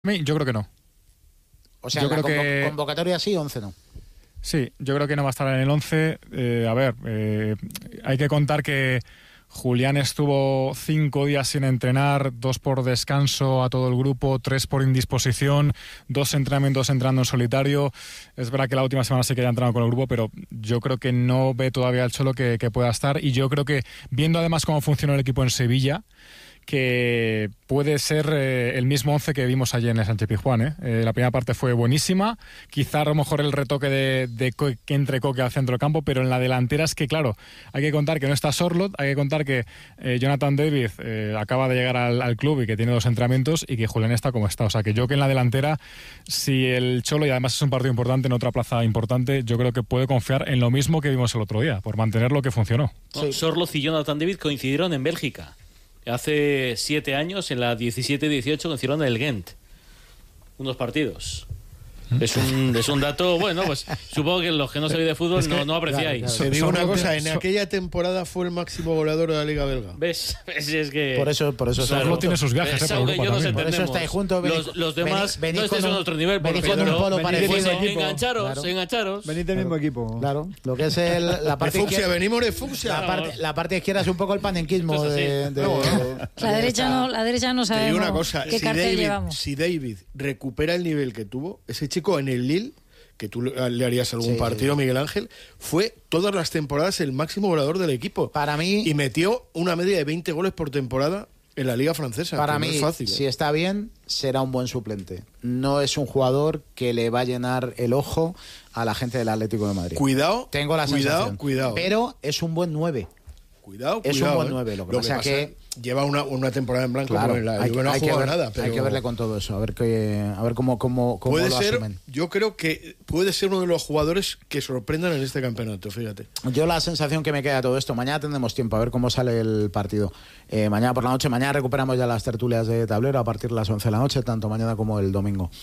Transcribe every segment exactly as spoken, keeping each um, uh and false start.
Yo creo que no. O sea, yo la creo convo- que... convocatoria sí, once no. Sí, yo creo que no va a estar en el once. Eh, a ver, eh, hay que contar que Julián estuvo cinco días sin entrenar, dos por descanso a todo el grupo, tres por indisposición, dos entrenamientos entrando en solitario. Es verdad que la última semana sí que haya entrenado con el grupo, pero yo creo que no ve todavía el Cholo que, que pueda estar. Y yo creo que, viendo además cómo funcionó el equipo en Sevilla, que puede ser eh, el mismo once que vimos ayer en el Sánchez Pizjuán. ¿eh? Eh, la primera parte fue buenísima, quizá a lo mejor el retoque de, de Co- que entre Coque al centro del campo, pero en la delantera es que, claro, hay que contar que no está Sorloth, hay que contar que eh, Jonathan David eh, acaba de llegar al, al club y que tiene dos entrenamientos, y que Julián está como está. O sea, que yo que en la delantera, si el Cholo, y además es un partido importante en otra plaza importante, yo creo que puede confiar en lo mismo que vimos el otro día, por mantener lo que funcionó. Sí. Sorloth y Jonathan David coincidieron en Bélgica. Hace siete años, en la diecisiete dieciocho, coincidieron en el Ghent. Unos partidos. Es un, es un dato, bueno, pues supongo que los que no sabéis de fútbol es que, no, no apreciáis. Claro, claro. Te digo una cosa, en aquella temporada fue el máximo goleador de la Liga Belga. ¿Ves? Es, es que... Por eso, por eso Claro, tiene sus viajes, es eh, algo por que yo Europa nos también. Por eso estáis juntos. Venid, los, los demás venid, venid no estáis en un, otro nivel. venid Por con un polo venid parecido. pues, engancharos, claro. engancharos. Venid del mismo equipo. Claro, lo que es el, la parte de fucsia, izquierda. venimos de fucsia. La parte, la parte izquierda es un poco el panenquismo de, de, no, no. La derecha no, la derecha no Te sabemos digo una cosa, qué si cartel David, llevamos. si David recupera el nivel que tuvo, ese chico en el Lille, que tú le harías algún Sí, partido, sí. Miguel Ángel, fue todas las temporadas el máximo goleador del equipo. Para mí... Y metió una media de veinte goles por temporada en la Liga Francesa. Para mí, no es fácil, si ¿eh? está bien, será un buen suplente. No es un jugador que le va a llenar el ojo a la gente del Atlético de Madrid. Cuidado, Tengo la cuidado, sensación. cuidado. Pero es un buen nueve. Cuidado, Es cuidado, un buen ¿eh? nueve. Lo que Lo pasa que que... pasa lleva una, una temporada en blanco, Claro, pero la hay, Juve no ha hay que jugado ver, nada. Pero hay que verle con todo eso, a ver, que, a ver cómo, cómo, cómo puede lo ser, asumen. yo creo que puede ser uno de los jugadores que sorprendan en este campeonato, fíjate. Yo la sensación que me queda de todo esto, mañana tendremos tiempo a ver cómo sale el partido. Eh, mañana por la noche, mañana recuperamos ya las tertulias de tablero a partir de las once de la noche, tanto mañana como el domingo.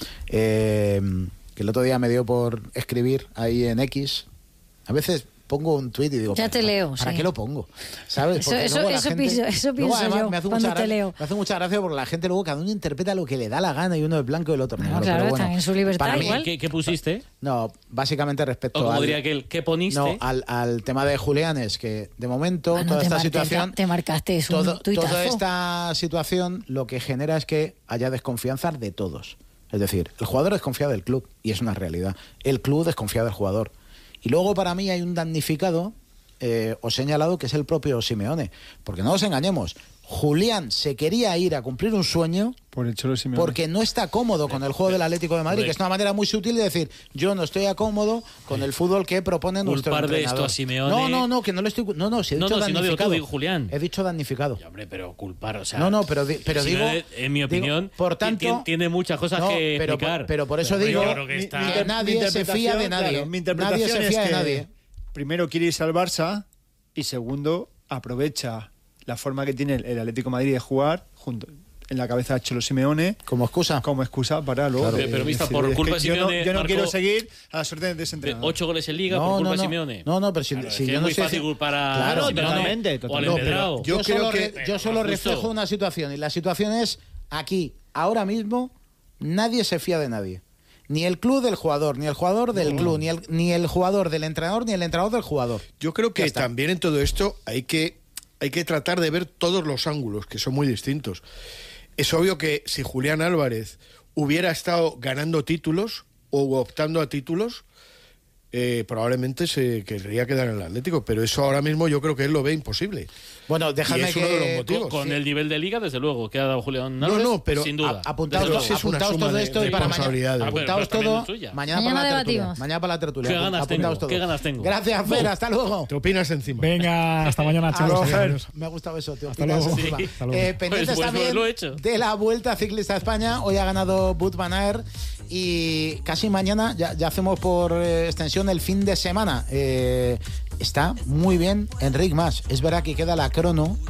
Eh, que el otro día me dio por escribir ahí en X. A veces pongo un tuit y digo, Ya te leo, ¿para sí. qué lo pongo? ¿Sabes? Eso- Porque eso- luego la eso gente- pienso- eso luego pienso además yo me hace cuando mucha te gracia- leo. Me hace mucha gracia porque la gente luego, cada uno interpreta lo que le da la gana y uno es blanco y el otro negro. No, claro, pero bueno, están en su libertad para mí- igual. ¿Qué, qué pusiste? No, básicamente respecto O como al... diría aquel, ¿qué poniste? No, al, al tema de Julián es que de momento Bueno, toda te esta mar- situación, te, te marcaste es un todo- tuitazo. toda esta situación lo que genera es que haya desconfianza de todos. Es decir, el jugador desconfía del club y es una realidad. El club desconfía del jugador. Y luego para mí hay un damnificado, eh, os he señalado, que es el propio Simeone. Porque no nos engañemos, Julián se quería ir a cumplir un sueño Por el Cholo Simeone. porque no está cómodo con el juego del Atlético de Madrid, que es una manera muy sutil de decir, yo no estoy cómodo con el fútbol que propone nuestro Culpar de entrenador. esto a Simeone. No, no, no, que no le estoy... No, no, si he No, dicho no, si no digo tú, damnificado. digo Julián. He dicho damnificado. Ya, hombre, pero culpar, o sea... No, no, pero, di- pero si digo... no, en mi digo, opinión, por tanto, tiene, tiene muchas cosas no, que pero, explicar. pero por eso Pero digo yo creo que está- que nadie se fía de nadie. Claro, mi nadie interpretación se es fía de que nadie. primero quiere irse al Barça y segundo aprovecha la forma que tiene el, el Atlético de Madrid de jugar junto en la cabeza de Cholo Simeone Como excusa. como excusa para luego... Claro. eh, Pero, mister, decir, por es culpa que de yo no, Simeone yo no marcó- quiero seguir a la suerte de ese De entrenador. ocho goles en Liga No, por culpa no, de no. Simeone. No, no, pero si, Claro, si es que yo es no muy estoy- fácil culpar a Claro, Simeone totalmente, o al totalmente. empedrado. Yo Yo creo solo, que- re- yo solo Justo. reflejo una situación y la situación es aquí, ahora mismo, nadie se fía de nadie. Ni el club del jugador, ni el jugador del club, ni el, ni el jugador del entrenador, ni el entrenador del jugador. Yo creo Ya que está. también en todo esto hay que, hay que tratar de ver todos los ángulos, que son muy distintos. Es obvio que si Julián Álvarez hubiera estado ganando títulos o optando a títulos, eh, probablemente se querría quedar en el Atlético, pero eso ahora mismo yo creo que él lo ve imposible. Bueno, déjame Y es que... uno de los motivos. Con, con sí. el nivel de Liga, desde luego, que ha dado Julián No, Álvarez, no, pero sin duda. A- apuntaos, Pero to- sí es una apuntaos suma todo de- esto de y para mañana. responsabilidades. Ah, pero Apuntaos también todo es tuya. mañana, Mañana para la tertulia. debatimos. Mañana para la tertulia. ¿Qué Apu- ganas apuntaos tengo? todo. ¿Qué ganas tengo? Gracias, Fer, hasta luego. ¿Te opinas encima? Venga, hasta mañana, Hasta chicos. luego, Fer. Adiós. Me ha gustado eso, tío. Hasta luego. Sí. Hasta luego. Eh, pendientes Pues, pues, también lo he hecho. de la Vuelta Ciclista a España. Hoy ha ganado Wout van Aert y casi mañana ya, ya hacemos por eh, extensión el fin de semana. Eh, está muy bien Enric Mas. Es verdad que queda la crono,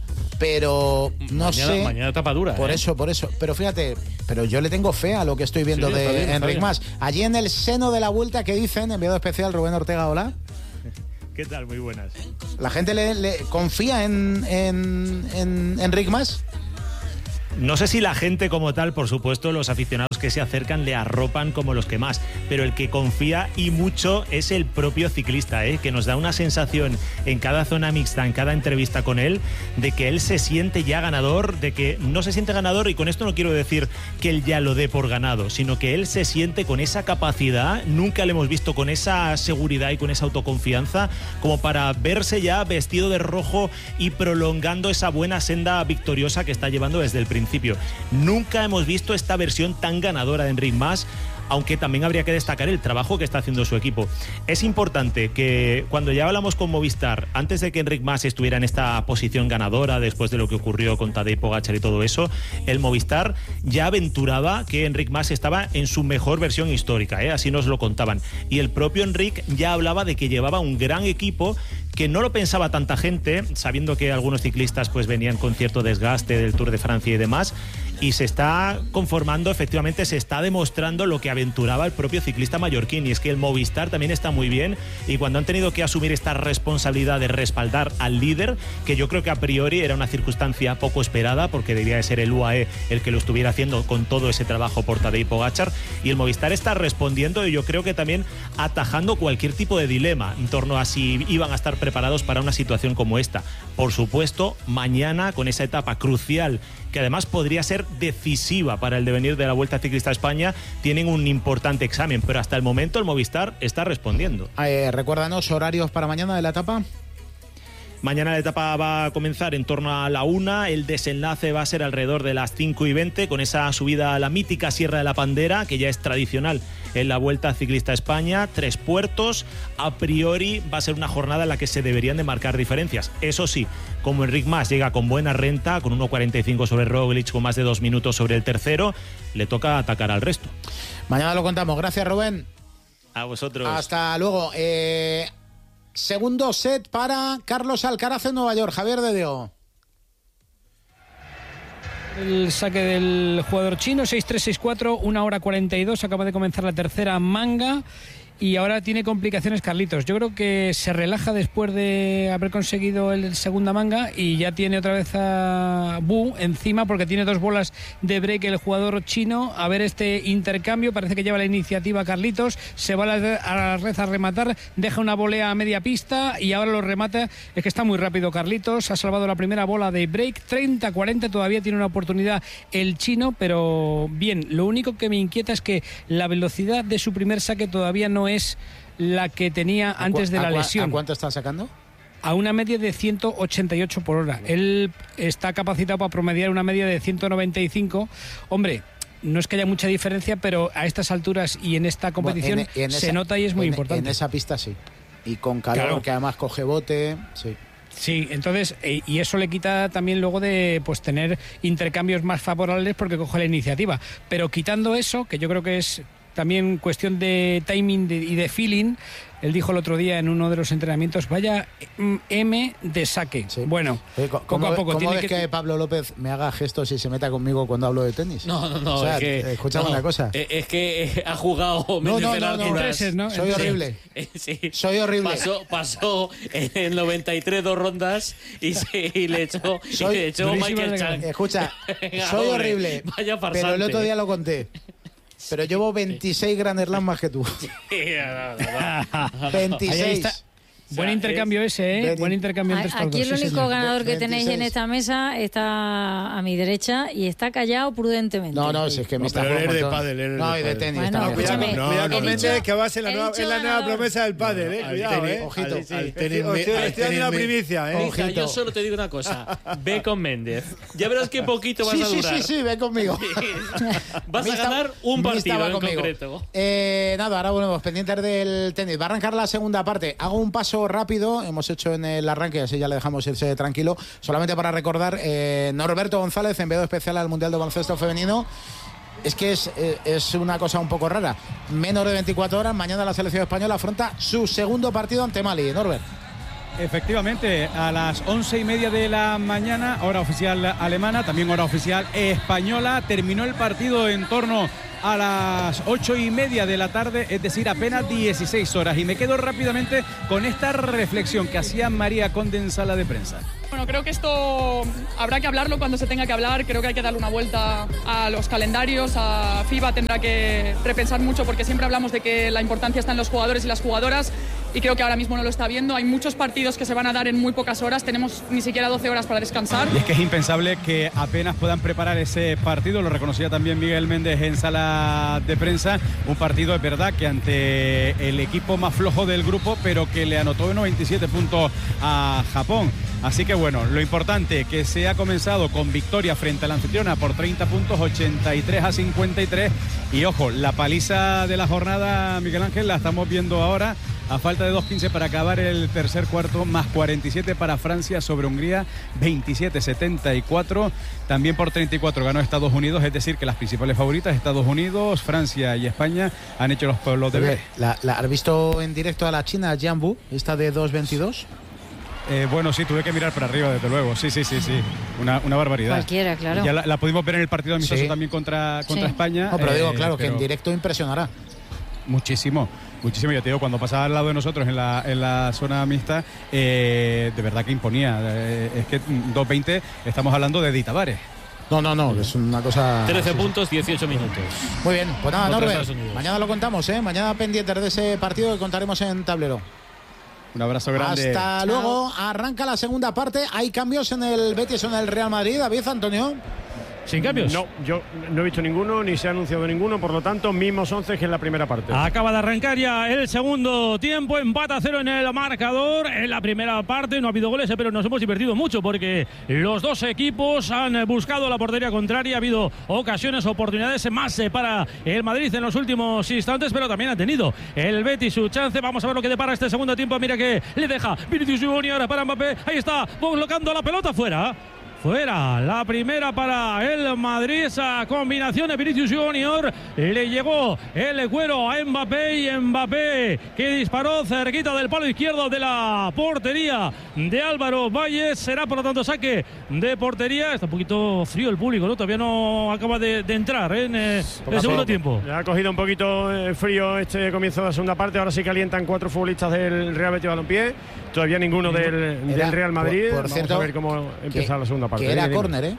pero no mañana, sé. Mañana tapa dura. Por ¿eh? eso, por eso. Pero fíjate, pero yo le tengo fe a lo que estoy viendo Sí, está de bien, está Enric bien. Mas. Allí en el seno de la Vuelta, ¿qué dicen? Enviado especial Rubén Ortega, hola. ¿Qué tal? Muy buenas. ¿La gente le, le confía en, en, en Enric Mas? no sé si la gente como tal, por supuesto, los aficionados que se acercan le arropan como los que más, pero el que confía y mucho es el propio ciclista, ¿eh? Que nos da una sensación en cada zona mixta, en cada entrevista con él, de que él se siente ya ganador, de que no se siente ganador, y con esto no quiero decir que él ya lo dé por ganado, sino que él se siente con esa capacidad, nunca le hemos visto con esa seguridad y con esa autoconfianza como para verse ya vestido de rojo y prolongando esa buena senda victoriosa que está llevando desde el principio. Nunca hemos visto esta versión tan ganadora de Enric Mas, aunque también habría que destacar el trabajo que está haciendo su equipo. Es importante que cuando ya hablamos con Movistar, antes de que Enric Mas estuviera en esta posición ganadora, después de lo que ocurrió con Tadej Pogačar y todo eso, el Movistar ya aventuraba que Enric Mas estaba en su mejor versión histórica, ¿eh? Así nos lo contaban. Y el propio Enric ya hablaba de que llevaba un gran equipo, que no lo pensaba tanta gente, sabiendo que algunos ciclistas pues venían con cierto desgaste del Tour de Francia y demás, y se está conformando, efectivamente se está demostrando lo que aventuraba el propio ciclista mallorquín, y es que el Movistar también está muy bien, y cuando han tenido que asumir esta responsabilidad de respaldar al líder, que yo creo que a priori era una circunstancia poco esperada, porque debía de ser el U A E el que lo estuviera haciendo con todo ese trabajo por Tadej Pogačar, y el Movistar está respondiendo, y yo creo que también atajando cualquier tipo de dilema en torno a si iban a estar preparados para una situación como esta. Por supuesto, mañana con esa etapa crucial, que además podría ser decisiva para el devenir de la Vuelta Ciclista a España, tienen un importante examen, pero hasta el momento el Movistar está respondiendo. Eh, recuérdanos horarios para mañana de la etapa. Mañana la etapa va a comenzar en torno a la una, el desenlace va a ser alrededor de las cinco y veinte, con esa subida a la mítica Sierra de la Pandera, que ya es tradicional en la Vuelta Ciclista a España. Tres puertos, a priori va a ser una jornada en la que se deberían de marcar diferencias. Eso sí, como Enric Mas llega con buena renta, con uno cuarenta y cinco sobre Roglic, con más de dos minutos sobre el tercero, le toca atacar al resto. Mañana lo contamos. Gracias, Rubén. A vosotros. Hasta luego. Eh... Segundo set para Carlos Alcaraz en Nueva York. Javier Dedeo. El saque del jugador chino, seis tres seis cuatro, una hora cuarenta y dos. Acaba de comenzar la tercera manga. Y ahora tiene complicaciones Carlitos. Yo creo que se relaja después de haber conseguido el segunda manga y ya tiene otra vez a Bu encima, porque tiene dos bolas de break el jugador chino. A ver este intercambio, parece que lleva la iniciativa Carlitos, se va a la, a la red a rematar, deja una volea a media pista y ahora lo remata. Es que está muy rápido Carlitos, ha salvado la primera bola de break, treinta cuarenta, todavía tiene una oportunidad el chino, pero bien, lo único que me inquieta es que la velocidad de su primer saque todavía no es la que tenía antes de la lesión. ¿A cuánto está sacando? A una media de ciento ochenta y ocho por hora. Él está capacitado para promediar una media de ciento noventa y cinco. Hombre, no es que haya mucha diferencia, pero a estas alturas y en esta competición bueno, en, en se esa, nota y es muy en, importante. En esa pista sí. Y con calor, claro, que además coge bote, sí. Sí, entonces, y eso le quita también luego de pues tener intercambios más favorables porque coge la iniciativa. Pero quitando eso, que yo creo que es también cuestión de timing de, y de feeling, él dijo el otro día en uno de los entrenamientos, vaya M de saque. Sí. Bueno, Oye, ¿cómo, poco a poco. ¿Cómo tiene ves que... que Pablo López me haga gestos y se meta conmigo cuando hablo de tenis? No, no, no. O sea, es que, escúchame no, una cosa. Es que ha jugado no, no, no, no, Entonces, ¿no? Soy horrible. Sí. Soy horrible. Pasó, pasó en el noventa y tres dos rondas y, se, y le echó, soy, y le echó Michael Chang. Escucha, soy horrible. Vaya farsante. Pero el otro día lo conté. Pero llevo veintiséis Grand Slam más que tú. veintiséis. O sea, buen intercambio es, ese, ¿eh? Buen intercambio entre estos Aquí dos. el único sí, ganador que veintiséis. tenéis en esta mesa está a mi derecha y está callado prudentemente. No, no, si es que me no, está jugando. Eres de pádel, eres no, de y de tenis. Bueno, también. escúchame, Cuidado, cuidado con Méndez, que va a ser la nueva, es la nueva promesa del pádel, eh. Cuidado, tenis, eh. Ojito. Al, al tenis, Estoy, estoy, estoy dando la primicia, eh. Hija, yo solo te digo una cosa. Ve con Méndez. Ya verás qué poquito vas sí, a durar. Sí, sí, sí, ve conmigo. Vas a ganar un partido en concreto. Eh, nada, ahora volvemos pendientes del tenis. Va a arrancar la segunda parte. Hago un paso rápido. Hemos hecho en el arranque, así ya le dejamos irse tranquilo. Solamente para recordar, eh, Norberto González, enviado especial al Mundial de Baloncesto Femenino. Es que es, es una cosa un poco rara. Menos de veinticuatro horas, mañana la selección española afronta su segundo partido ante Mali. Norbert. Efectivamente, a las once y media de la mañana, hora oficial alemana, también hora oficial española, terminó el partido en torno a las ocho y media de la tarde, es decir, apenas dieciséis horas. Y me quedo rápidamente con esta reflexión que hacía María Conde en sala de prensa. Bueno, creo que esto habrá que hablarlo cuando se tenga que hablar. Creo que hay que darle una vuelta a los calendarios. A FIBA tendrá que repensar mucho porque siempre hablamos de que la importancia está en los jugadores y las jugadoras y creo que ahora mismo no lo está viendo. Hay muchos partidos que se van a dar en muy pocas horas. Tenemos ni siquiera doce horas para descansar. Y es que es impensable que apenas puedan preparar ese partido. Lo reconocía también Miguel Méndez en sala de prensa. Un partido, es verdad, que ante el equipo más flojo del grupo, pero que le anotó noventa y siete puntos a Japón. Así que bueno, lo importante que se ha comenzado con victoria frente a la anfitriona por treinta puntos, ochenta y tres a cincuenta y tres. Y ojo, la paliza de la jornada, Miguel Ángel, la estamos viendo ahora. A falta de dos quince para acabar el tercer cuarto, más cuarenta y siete para Francia sobre Hungría, veintisiete setenta y cuatro. También por treinta y cuatro ganó Estados Unidos, es decir, que las principales favoritas, Estados Unidos, Francia y España, han hecho los, los deberes. ¿La, la, ¿Has visto en directo a la China, Jianbu, esta de dos veintidós? Eh, bueno, sí, tuve que mirar para arriba, desde luego. Sí, sí, sí, sí. Una, una barbaridad. Cualquiera, claro. Ya la, la pudimos ver en el partido amistoso Sí. también contra, contra Sí. España. No, pero digo, eh, claro, pero que en directo impresionará. Muchísimo, muchísimo. Ya te digo, cuando pasaba al lado de nosotros en la, en la zona mixta, eh, de verdad que imponía. Eh, es que dos veinte estamos hablando de Di Tavares. No, no, no, es una cosa... trece puntos, dieciocho minutos. Muy bien, pues nada, Contra Norbert, Estados Unidos. mañana lo contamos, ¿eh? Mañana pendientes de ese partido que contaremos en tablero. Un abrazo grande. Hasta luego, arranca la segunda parte. ¿Hay cambios en el Betis o en el Real Madrid, David, Antonio? ¿Sin cambios? No, yo no he visto ninguno, ni se ha anunciado ninguno, por lo tanto, mismos once que en la primera parte. Acaba de arrancar ya el segundo tiempo, empate a cero en el marcador. En la primera parte no ha habido goles, pero nos hemos divertido mucho porque los dos equipos han buscado la portería contraria. Ha habido ocasiones, oportunidades más para el Madrid en los últimos instantes, pero también ha tenido el Betis su chance. Vamos a ver lo que depara este segundo tiempo. Mira que le deja Vinicius Junior para Mbappé. Ahí está, colocando la pelota fuera. Fuera, la primera para el Madrid, esa combinación de Vinicius Junior, le llegó el cuero a Mbappé y Mbappé que disparó cerquita del palo izquierdo de la portería de Álvaro Valles. Será por lo tanto saque de portería. Está un poquito frío el público, ¿no? Todavía no acaba de, de entrar ¿eh? en eh, el segundo tiempo. Ya ha cogido un poquito eh, frío este comienzo de la segunda parte. Ahora sí calientan cuatro futbolistas del Real Betis Balompié. Todavía ninguno del, Era, del Real Madrid. Por, por Vamos cierto, a ver cómo empieza que, la segunda parte. Que era Dime, dime. córner, ¿eh?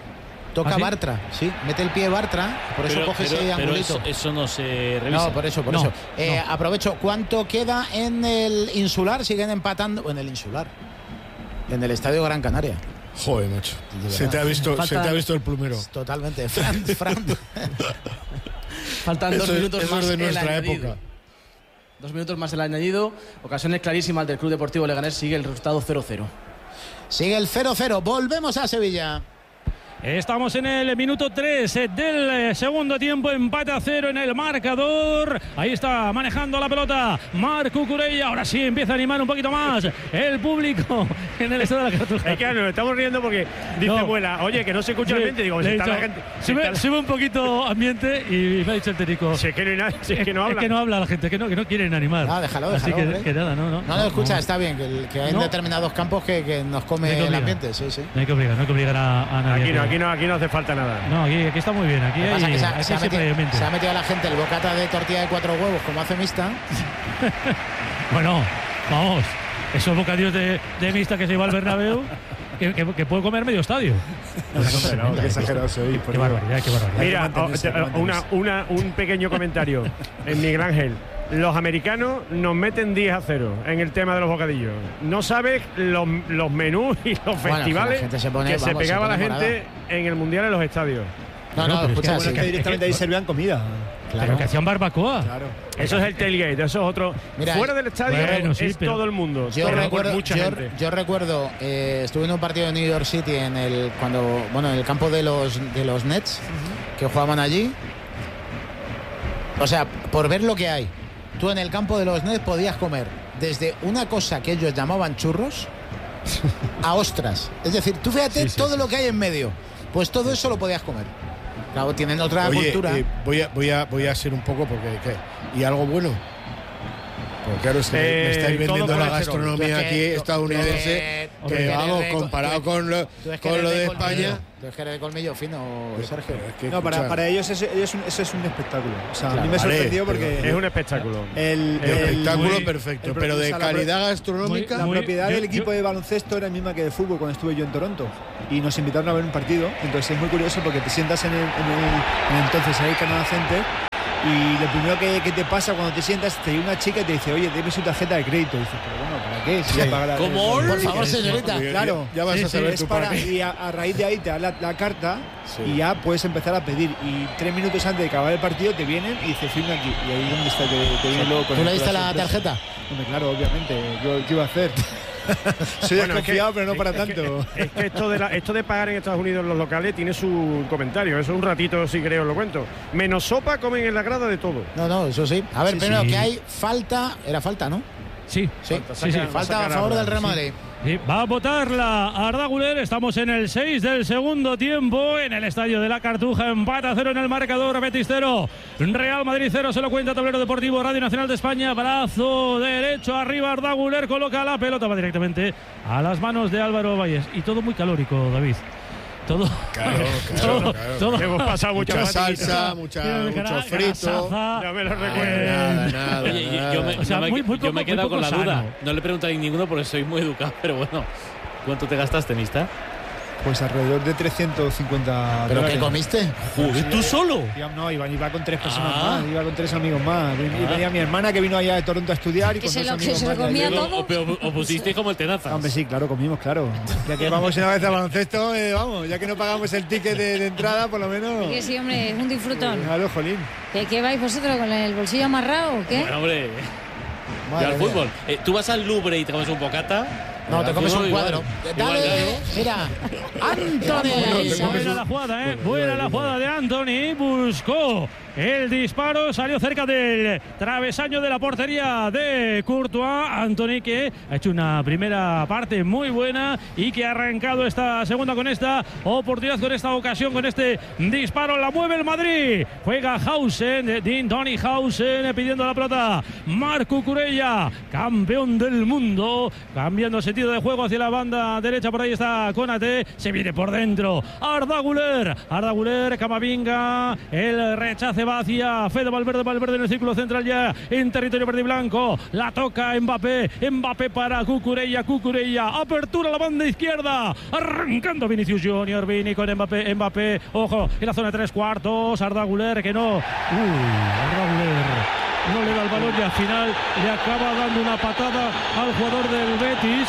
Toca ¿Ah, sí? Bartra, sí, mete el pie Bartra, por eso Pero, coge pero, ese pero angulito. eso, eso no se revisa. No, por eso, por No, eso. Eh, no. Aprovecho, ¿cuánto queda en el Insular? Siguen empatando, en el Insular, en el Estadio Gran Canaria. Joder, macho. Se te ha visto, Falta- se te ha visto el plumero. Totalmente, Fran, Fran. Faltan dos Eso es- minutos eso más es de el nuestra añadido. época. Dos minutos más el añadido. Ocasiones clarísimas del Club Deportivo Leganés. Sigue el resultado cero cero. Sigue el cero cero, volvemos a Sevilla. Estamos en el minuto tres del segundo tiempo, empate a cero en el marcador. Ahí está manejando la pelota Marc Cucurella. Ahora sí empieza a animar un poquito más el público en el estadio de la Cartuja. Es que nos estamos riendo porque dice No. Muela, oye, que no se escucha Sí, el ambiente. Digo, le si he está la dicho, gente. si sube, está la- sube un poquito ambiente y me ha dicho el técnico. Si es que no hay nada, si es que no habla. Es que no habla la gente, que no, que no quieren animar. Ah, déjalo, Así déjalo, que, hombre. que nada, no, no. No, no, escucha, está bien, que, el- que hay No. determinados campos que, que nos No hay come que el obligar. ambiente, sí, sí. No hay que obligar, no hay que obligar a, a nadie. Aquí no, aquí no, aquí no hace falta nada. No, aquí, aquí está muy bien. Aquí Lo que hay, pasa es que se, ha- aquí se ha siempre hay metido, ambiente. se ha metido a la gente el bocata de tortilla de cuatro huevos, como hace Mista. Bueno, vamos. Esos bocadillos de, de mixta que se lleva al Bernabéu, que, que, que puede comer medio estadio. Una cosa tremenda, Qué ¿eh? exagerado soy. por Qué Dios. barbaridad, qué barbaridad. Mira, Hay que mantenerse, o- hay que una, mantenerse. una, un pequeño comentario en Miguel Ángel. Los americanos nos meten diez a cero en el tema de los bocadillos. No sabes los, los menús y los Bueno, festivales la gente se pone- que se vamos, se pegaba la pone gente en el Mundial en los estadios. No, No, no, pero es escucha, que- sí, Bueno, es que directamente ahí servían comida. Pero que hacían barbacoa. Claro. Eso es el tailgate, eso es otro. Mira, Fuera del estadio bueno, sí, es pero- todo el mundo. Yo todo- recuerdo, mucha yo, gente. yo recuerdo eh, estuve en un partido de New York City en el cuando bueno en el campo de los de los Nets que jugaban allí. O sea, por ver lo que hay, tú en el campo de los Nets podías comer desde una cosa que ellos llamaban churros a ostras. Es decir, tú fíjate Sí, sí, todo sí. lo que hay en medio. Pues todo eso lo podías comer. Claro, tienen otra Oye, cultura. eh, voy, a, voy, a, voy a ser un poco porque ¿qué? ¿Y algo bueno? Pues claro, es que Eh, me estáis todo vendiendo la colesterol. gastronomía Tú es que- aquí tú- estadounidense, tú- que tú- vamos, tú- comparado tú- con lo, Tú es que con eres lo de colmillo. España. Tú es que eres de colmillo fino, Sergio. No, para, para ellos eso, ellos es un- eso es un espectáculo. O sea, a mí Claro, me vale, sorprendió pero porque... Es un espectáculo. El, El el- espectáculo muy- perfecto, el- pero de o sea, la pro- calidad gastronómica. La Muy- propiedad yo- del equipo yo- de baloncesto era la misma que de fútbol cuando estuve yo en Toronto. Y nos invitaron a ver un partido. Entonces es muy curioso porque te sientas en el, en el, en entonces ahí Canadá Center. Y lo primero que, que te pasa cuando te sientas, te viene una chica y te dice, oye, deme su tarjeta de crédito. Y dices, pero bueno, ¿para qué? Si Sí. ya paga la- ¿Cómo? el- Por favor, señorita. Claro, Ya vas Sí, a sí, saber es tu para, para y a, a raíz de ahí te da la, la carta Sí. y ya puedes empezar a pedir. Y tres minutos antes de acabar el partido te vienen y dice firma aquí. Y ahí es donde está, te, te viene luego con ¿Tú el- le diste con la sorpresa. tarjeta? Hombre, claro, obviamente. Yo, ¿qué iba a hacer? Soy Bueno, es que- desconfiado, pero no para es que- tanto. Es que esto de, la- esto de pagar en Estados Unidos en los locales tiene su comentario. Eso un ratito, si creo, lo cuento. Menos sopa, comen en la grada de todo. No, no, eso sí. A ver, Sí, primero sí. que hay falta, era falta, ¿no? Sí. Sí, Falta, sí, sí, saca- falta saca a favor Arda, del Real sí. Madrid. Sí, va a votar la Arda Güler. Estamos en el seis del segundo tiempo en el estadio de la Cartuja. Empate a cero en el marcador. Betis cero, Real Madrid cero. Se lo cuenta Tablero Deportivo, Radio Nacional de España. Brazo derecho arriba. Arda Güler coloca la pelota. Va directamente a las manos de Álvaro Valles. Y todo muy calórico, David. Todo. Claro, claro, todo, claro. todo. Hemos pasado mucha, Mucha fatiguita. salsa, mucha, Tiene mucho gra- frito. grasaza. No me lo Nada, recuerdo. nada, nada, Oye, y- nada. yo me, O sea, yo me- muy- muy yo poco- me he quedado muy con la poco duda. sano. No le pregunté a ninguno porque soy muy educado, pero bueno. ¿Cuánto te gastaste, Mista? Pues alrededor de trescientos cincuenta ¿Pero dólares. qué comiste? Joder, ¿tú solo? Iba- No, iba, iba con tres personas Ah. más, iba con tres amigos más. Y Ah. venía mi hermana que vino allá de Toronto a estudiar y Que con se dos lo- que amigos se lo más de comía allí. todo. O, o, o pusisteis como el tenazas. Hombre, sí, claro, comimos, claro. Ya que vamos una vez a baloncesto, eh, vamos, ya que no pagamos el ticket de, de entrada, por lo menos. Que sí, hombre, es un disfrutón. Claro, jolín. ¿Qué, qué vais vosotros con el bolsillo amarrado o qué? Bueno, hombre. Madre Y al mía. fútbol. Eh, Tú vas al Louvre y te comes un bocata. No, te Al comes fútbol un igual. cuadro. Igual, Dale, claro. mira. Anthony. Buena la jugada, ¿eh? Buena la jugada de Anthony. Buscó el disparo. Salió cerca del travesaño de la portería de Courtois. Anthony que ha hecho una primera parte muy buena y que ha arrancado esta segunda con esta oportunidad, con esta ocasión, con este disparo. La mueve el Madrid. Juega Hausen, Dean Tony Hausen pidiendo la pelota. Marco Cucurella, campeón del mundo. Cambiando el sentido de juego hacia la banda derecha. Por ahí está Konate. Se viene por dentro. Arda Güler. Arda Güler, Camavinga. El rechace va hacia Fede Valverde. Valverde en el círculo central ya en territorio verde y blanco. La toca Mbappé. Mbappé para Cucurella. Cucurella. Apertura a la banda izquierda. Arrancando Vinicius Junior. Vini con Mbappé. Mbappé. Ojo. En la zona de tres cuartos. Arda Güler que no. Uy. Arda Güler. No le da el balón y al final le acaba dando una patada al jugador del Betis.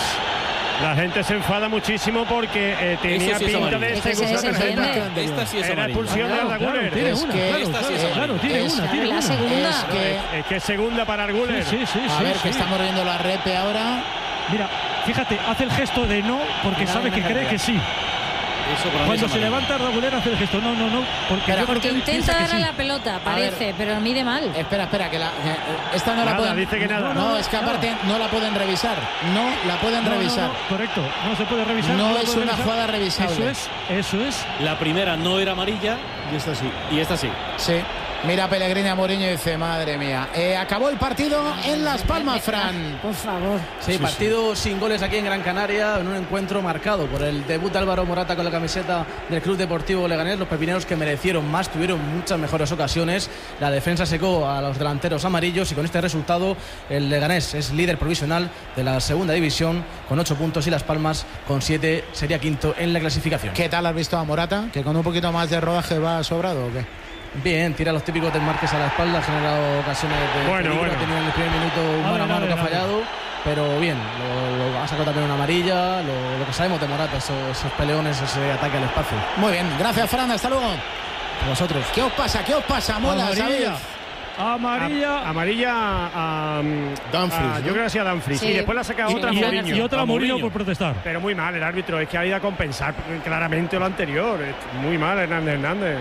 La gente se enfada muchísimo porque eh, tenía Eso sí es pinta amarillo. de Es que segunda se tarjeta. defiende. Esta sí es Era amarilla. expulsión de Arda Claro, Güler. tiene Es una, que- claro, esta sí es claro, amarilla. tiene Es- una, tiene la una. segunda. Es que, Es que es segunda para Arguler. Sí, sí, sí. a sí, ver, sí. que estamos viendo la repe ahora. Mira, fíjate, hace el gesto de no porque Nada, sabe que nada, cree nada. que sí. Eso para mí Cuando es se amarilla. levanta Arda Güler hace el gesto. No, no, no. Porque, Pero yo creo Porque que intenta piensa que darle sí. la pelota, parece, pero mide mal. Espera, espera, que la, eh, esta no la Nada, pueden. dice que nada. No, es que aparte no la pueden revisar. No la pueden No, no, revisar. no, correcto, no se puede revisar. No la es puede una revisar. jugada revisable. Eso es, eso es. La primera no era amarilla Y esto sí. y esta sí. Sí. Mira Pellegrini a Mourinho y dice, madre mía. Eh, acabó el partido en Las Palmas, Fran. Por favor. Sí, partido sin goles aquí en Gran Canaria, en un encuentro marcado por el debut de Álvaro Morata con la camiseta del Club Deportivo Leganés. Los pepineros que merecieron más, tuvieron muchas mejores ocasiones. La defensa secó a los delanteros amarillos y con este resultado el Leganés es líder provisional de la segunda división con ocho puntos y Las Palmas con siete sería quinto en la clasificación. ¿Qué tal has visto a Morata? ¿Que con un poquito más de rodaje va sobrado o qué? Bien, tira los típicos del Márquez a la espalda, ha generado ocasiones de Bueno, peligro, bueno. ha tenido en el primer minuto un A mano ver, a a mano ver, que ha a ver. fallado, pero bien, lo, lo ha sacado también una amarilla, lo, lo que sabemos de Morata, esos, esos peleones, ese ataque al espacio. Muy bien, gracias Fran, hasta luego. A vosotros. ¿Qué os pasa? ¿Qué os pasa? Mola, Amarilla. ¿sabéis? Amarilla. A- amarilla a, mm, Dumfries, a- ¿no? yo creo que sí a Dumfries. Sí. Y después la saca Sí, otra y, a sí, Mourinho. y otra A a Mourinho Mourinho. por protestar. Pero muy mal el árbitro, es que ha ido a compensar claramente lo anterior. Es muy mal Hernández Hernández.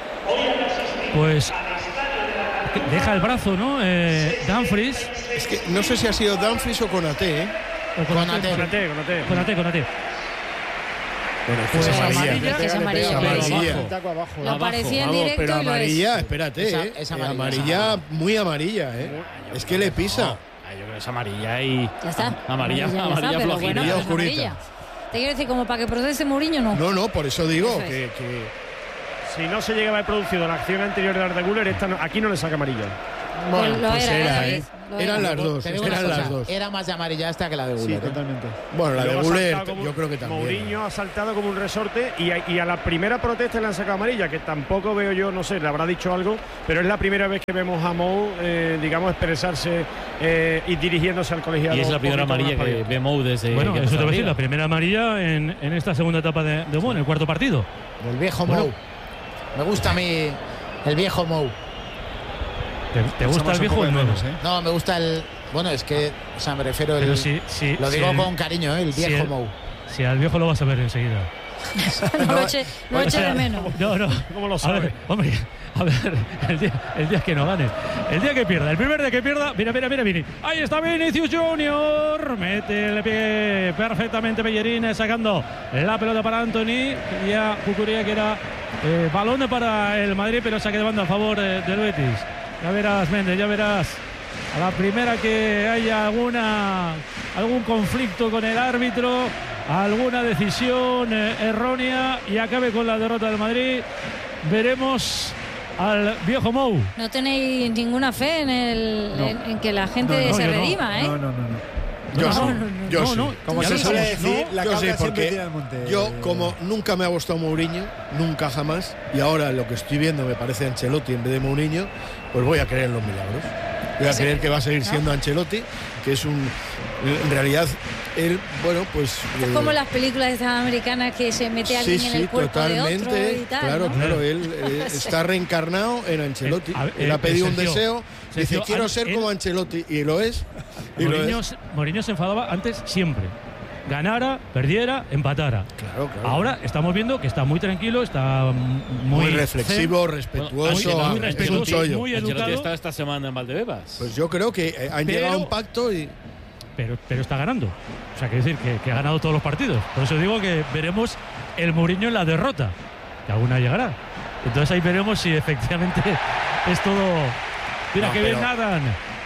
Pues deja el brazo, ¿no? Eh, Dumfries. Es que no sé si ha sido Dumfries o Konaté, ¿eh? O Konate. Conate, Conate. Conate, Conate. Bueno, es que Pues es amarilla. amarilla. Es amarilla. Es amarilla. Un taco abajo. Lo parecía en Vamos, directo pero y lo es. amarilla, espérate, Esa- ¿eh? es Eh, amarilla, amarilla, muy amarilla, ¿eh? Es que le pisa. Ah, yo creo que es amarilla y... Ya está. Amarilla, ya amarilla está, pero flojita. bueno, es amarilla. Te quiero decir, como para que proteste Mourinho, no. No, no, por eso digo Eso es. que, que Si no se llega a haber producido la acción anterior de Arda Güler, esta no- aquí no le saca amarilla. Bueno, lo pues era, era, ¿eh? ¿eh? Lo Eran era. las dos, Te digo una eran cosa, las dos. Era más de amarilla esta que la de Sí, Güler. ¿eh? totalmente. Bueno, la de Luego ha Güler, saltado como- yo creo que también. Mourinho ha saltado como un resorte y a, y a la primera protesta le han sacado amarilla, que tampoco veo yo, no sé, le habrá dicho algo, pero es la primera vez que vemos a Mou, eh, digamos, expresarse eh, y dirigiéndose al colegiado. Y es la primera un poquito amarilla más que para ve Mou desde Bueno, que eso te empezó voy a decir, la la primera amarilla en, en esta segunda etapa de, de Mou, en el cuarto partido. Del viejo Bueno. Mou. Me gusta a mí el viejo Mou. ¿Te, te gusta el viejo o el nuevo? No, me gusta el... Bueno, es que, o sea, me refiero el... Pero si- si- lo digo si el- con cariño, ¿eh? El si viejo el- Mou. Si al viejo lo vas a ver enseguida. No lo eche, lo eche de menos. No, no. ¿Cómo lo A sabe? ver, hombre, a ver, el día, el día que no ganes. El día que pierda, el primer día que pierda. Mira, mira, mira, Vini. Ahí está Vinicius Junior. Mete el pie perfectamente Bellerín, sacando la pelota para Anthony. Y a Cucurella, que era eh, balón para el Madrid, pero saque de banda a favor eh, del Betis. Ya verás, Méndez, ya verás. A la primera que haya alguna algún conflicto con el árbitro, alguna decisión eh, errónea y acabe con la derrota del Madrid, veremos al viejo Mou. No tenéis ninguna fe en, el, No. en, en que la gente No, no, se yo no. redima, ¿eh? No, no, no. no. Yo No, sí, no, no, yo no, sí. no. Como Ya se lo suele sabemos, decir, ¿no? la Yo cabra sí, siempre porque tira al monte. yo como nunca me ha gustado Mourinho, nunca jamás, y ahora lo que estoy viendo me parece Ancelotti en vez de Mourinho, pues voy a creer en los milagros. Voy a Sí. creer que va a seguir siendo Ancelotti, que es un... En realidad, él, bueno, pues... Es eh, como las películas estas americanas que se mete alguien sí, en sí, el cuerpo de otro totalmente. y tal, claro, ¿no? claro, él eh, está reencarnado en Ancelotti. Eh, a ver, él eh, ha pedido un Sergio, deseo, dice, Sergio, quiero an- ser él- como Ancelotti, y lo es. Y lo Mourinho, es. Mourinho se enfadaba antes siempre. Ganara, perdiera, empatara. Claro, claro. Ahora estamos viendo que está muy tranquilo, está mm, muy, Muy reflexivo, zen. respetuoso, Bueno, ah, muy es un respetuoso, chollo. muy Ancelotti educado, está esta semana en Valdebebas. Pues yo creo que eh, han Pero- llegado a un pacto y... pero, pero está ganando. O sea, quiere decir que, que ha ganado todos los partidos. Por eso digo que veremos el Mourinho en la derrota, que alguna llegará. Entonces ahí veremos si efectivamente es todo... Mira No, que bien pero- nadan.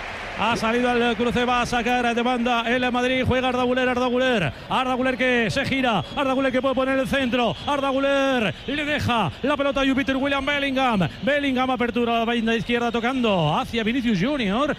Ha salido al cruce, va a sacar de banda el Madrid, juega Arda Güler, Arda Güler, Arda Güler que se gira, Arda Güler que puede poner el centro, Arda Güler le deja la pelota a Jupiter William Bellingham, Bellingham apertura a la banda izquierda tocando hacia Vinicius Junior,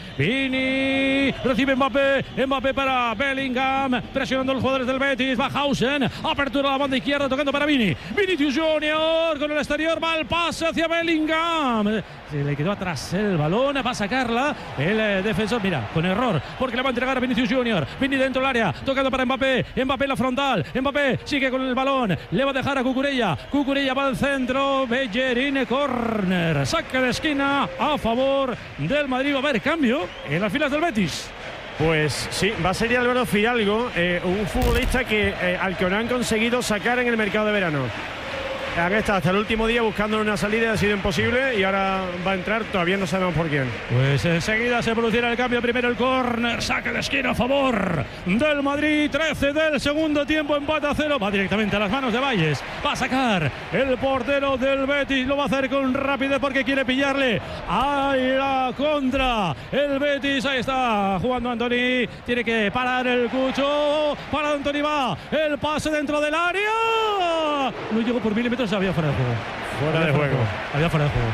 Vini, recibe Mbappé, Mbappé para Bellingham, presionando a los jugadores del Betis, Bajhausen, apertura a la banda izquierda tocando para Vini, Vinicius Junior con el exterior, va el pase hacia Bellingham, se le quedó atrás el balón, va a sacarla el eh, defensor. Mira, con error, porque le va a entregar a Vinicius Junior. Vini dentro del área, tocando para Mbappé. Mbappé en la frontal. Mbappé sigue con el balón. Le va a dejar a Cucurella. Cucurella va al centro. Bellerín, corner. Saca de esquina a favor del Madrid. Va a haber cambio en las filas del Betis. Pues sí, va a ser Álvaro Fidalgo, eh, un futbolista que eh, al que no han conseguido sacar en el mercado de verano. Han estado hasta el último día buscando una salida, ha sido imposible y ahora va a entrar, todavía no sabemos por quién. Pues enseguida se producirá el cambio. Primero el córner, saque de esquina a favor del Madrid. trece del segundo tiempo, empate a cero. Va directamente a las manos de Valles. Va a sacar el portero del Betis. Lo va a hacer con rapidez porque quiere pillarle a la contra. El Betis, ahí está jugando Anthony. Tiene que parar el Cucho. Para Anthony, va el pase dentro del área. No llegó por milímetros. Había fuera de juego. Fuera de juego. Había fuera de juego.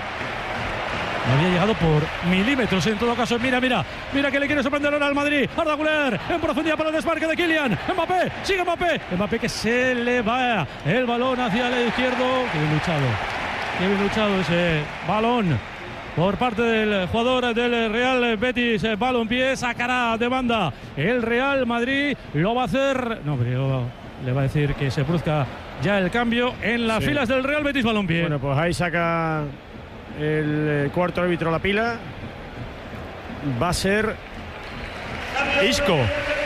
No había llegado por milímetros en todo caso. Mira, mira, mira que le quiere sorprender ahora al Madrid. Arda Güler en profundidad para el desmarque de Kylian. Mbappé, sigue Mbappé. Mbappé que se le va el balón hacia el izquierdo. Qué bien luchado. Qué bien luchado ese balón por parte del jugador del Real Betis. Balompié, sacará de banda el Real Madrid. Lo va a hacer. No, pero le va a decir que se produzca ya el cambio en las Sí. filas del Real Betis Balompié. Bueno, pues ahí saca el eh, cuarto árbitro la pila. Va a ser Isco.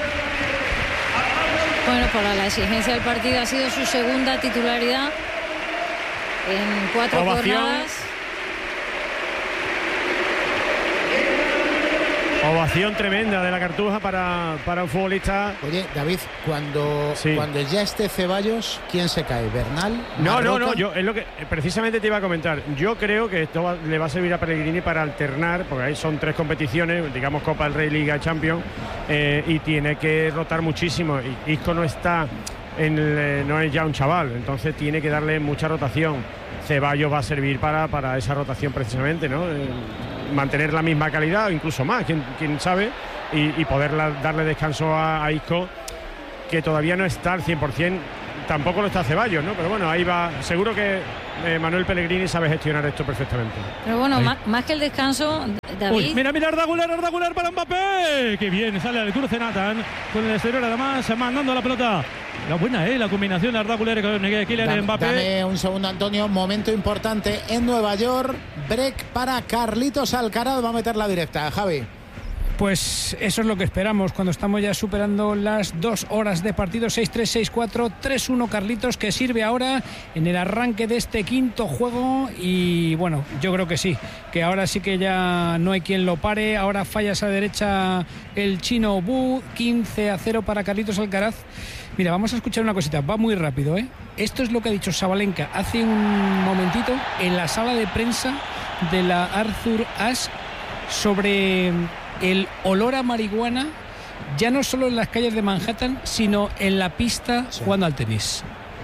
Bueno, para la exigencia del partido ha sido su segunda titularidad en cuatro Ovación. jornadas. Ovación tremenda de la Cartuja para, para un futbolista. Oye, David, cuando, Sí. cuando ya esté Ceballos, ¿quién se cae? ¿Bernal? No, no, ¿Marroca? no, yo es lo que precisamente te iba a comentar. Yo creo que esto va- le va a servir a Pellegrini para alternar, porque ahí son tres competiciones, digamos Copa del Rey, Liga, Champions, eh, y tiene que rotar muchísimo. Y Isco no está, en el, eh, no es ya un chaval, entonces tiene que darle mucha rotación. Ceballos va a servir para, para esa rotación precisamente, ¿no? Eh, mantener la misma calidad, o incluso más, quién, quién sabe, y, y poder la- darle descanso a, a Isco, que todavía no está al cien por cien. Tampoco lo está Ceballos, ¿no? Pero bueno, ahí va. Seguro que eh, Manuel Pellegrini sabe gestionar esto perfectamente. Pero bueno, Ahí. más, más que el descanso, David. Uy, mira, mira, Arda Güler, Arda Güler para Mbappé. Qué bien, sale al cruce Nathan con el exterior además, mandando la pelota. La buena, ¿eh? La combinación de Arda Güler con Kylian Dame, Mbappé. dame un segundo, Antonio. Momento importante en Nueva York. Break para Carlitos Alcaraz. Va a meter la directa, Javi. Pues eso es lo que esperamos cuando estamos ya superando las dos horas de partido. Seis tres, seis cuatro, tres uno Carlitos, que sirve ahora en el arranque de este quinto juego. Y bueno, yo creo que sí, que ahora sí que ya no hay quien lo pare. Ahora falla esa derecha el chino Bu. Quince a cero para Carlitos Alcaraz. Mira, vamos a escuchar una cosita, va muy rápido, ¿eh? Esto es lo que ha dicho Sabalenka hace un momentito en la sala de prensa de la Arthur Ashe sobre el olor a marihuana, ya no solo en las calles de Manhattan, sino en la pista jugando al tenis.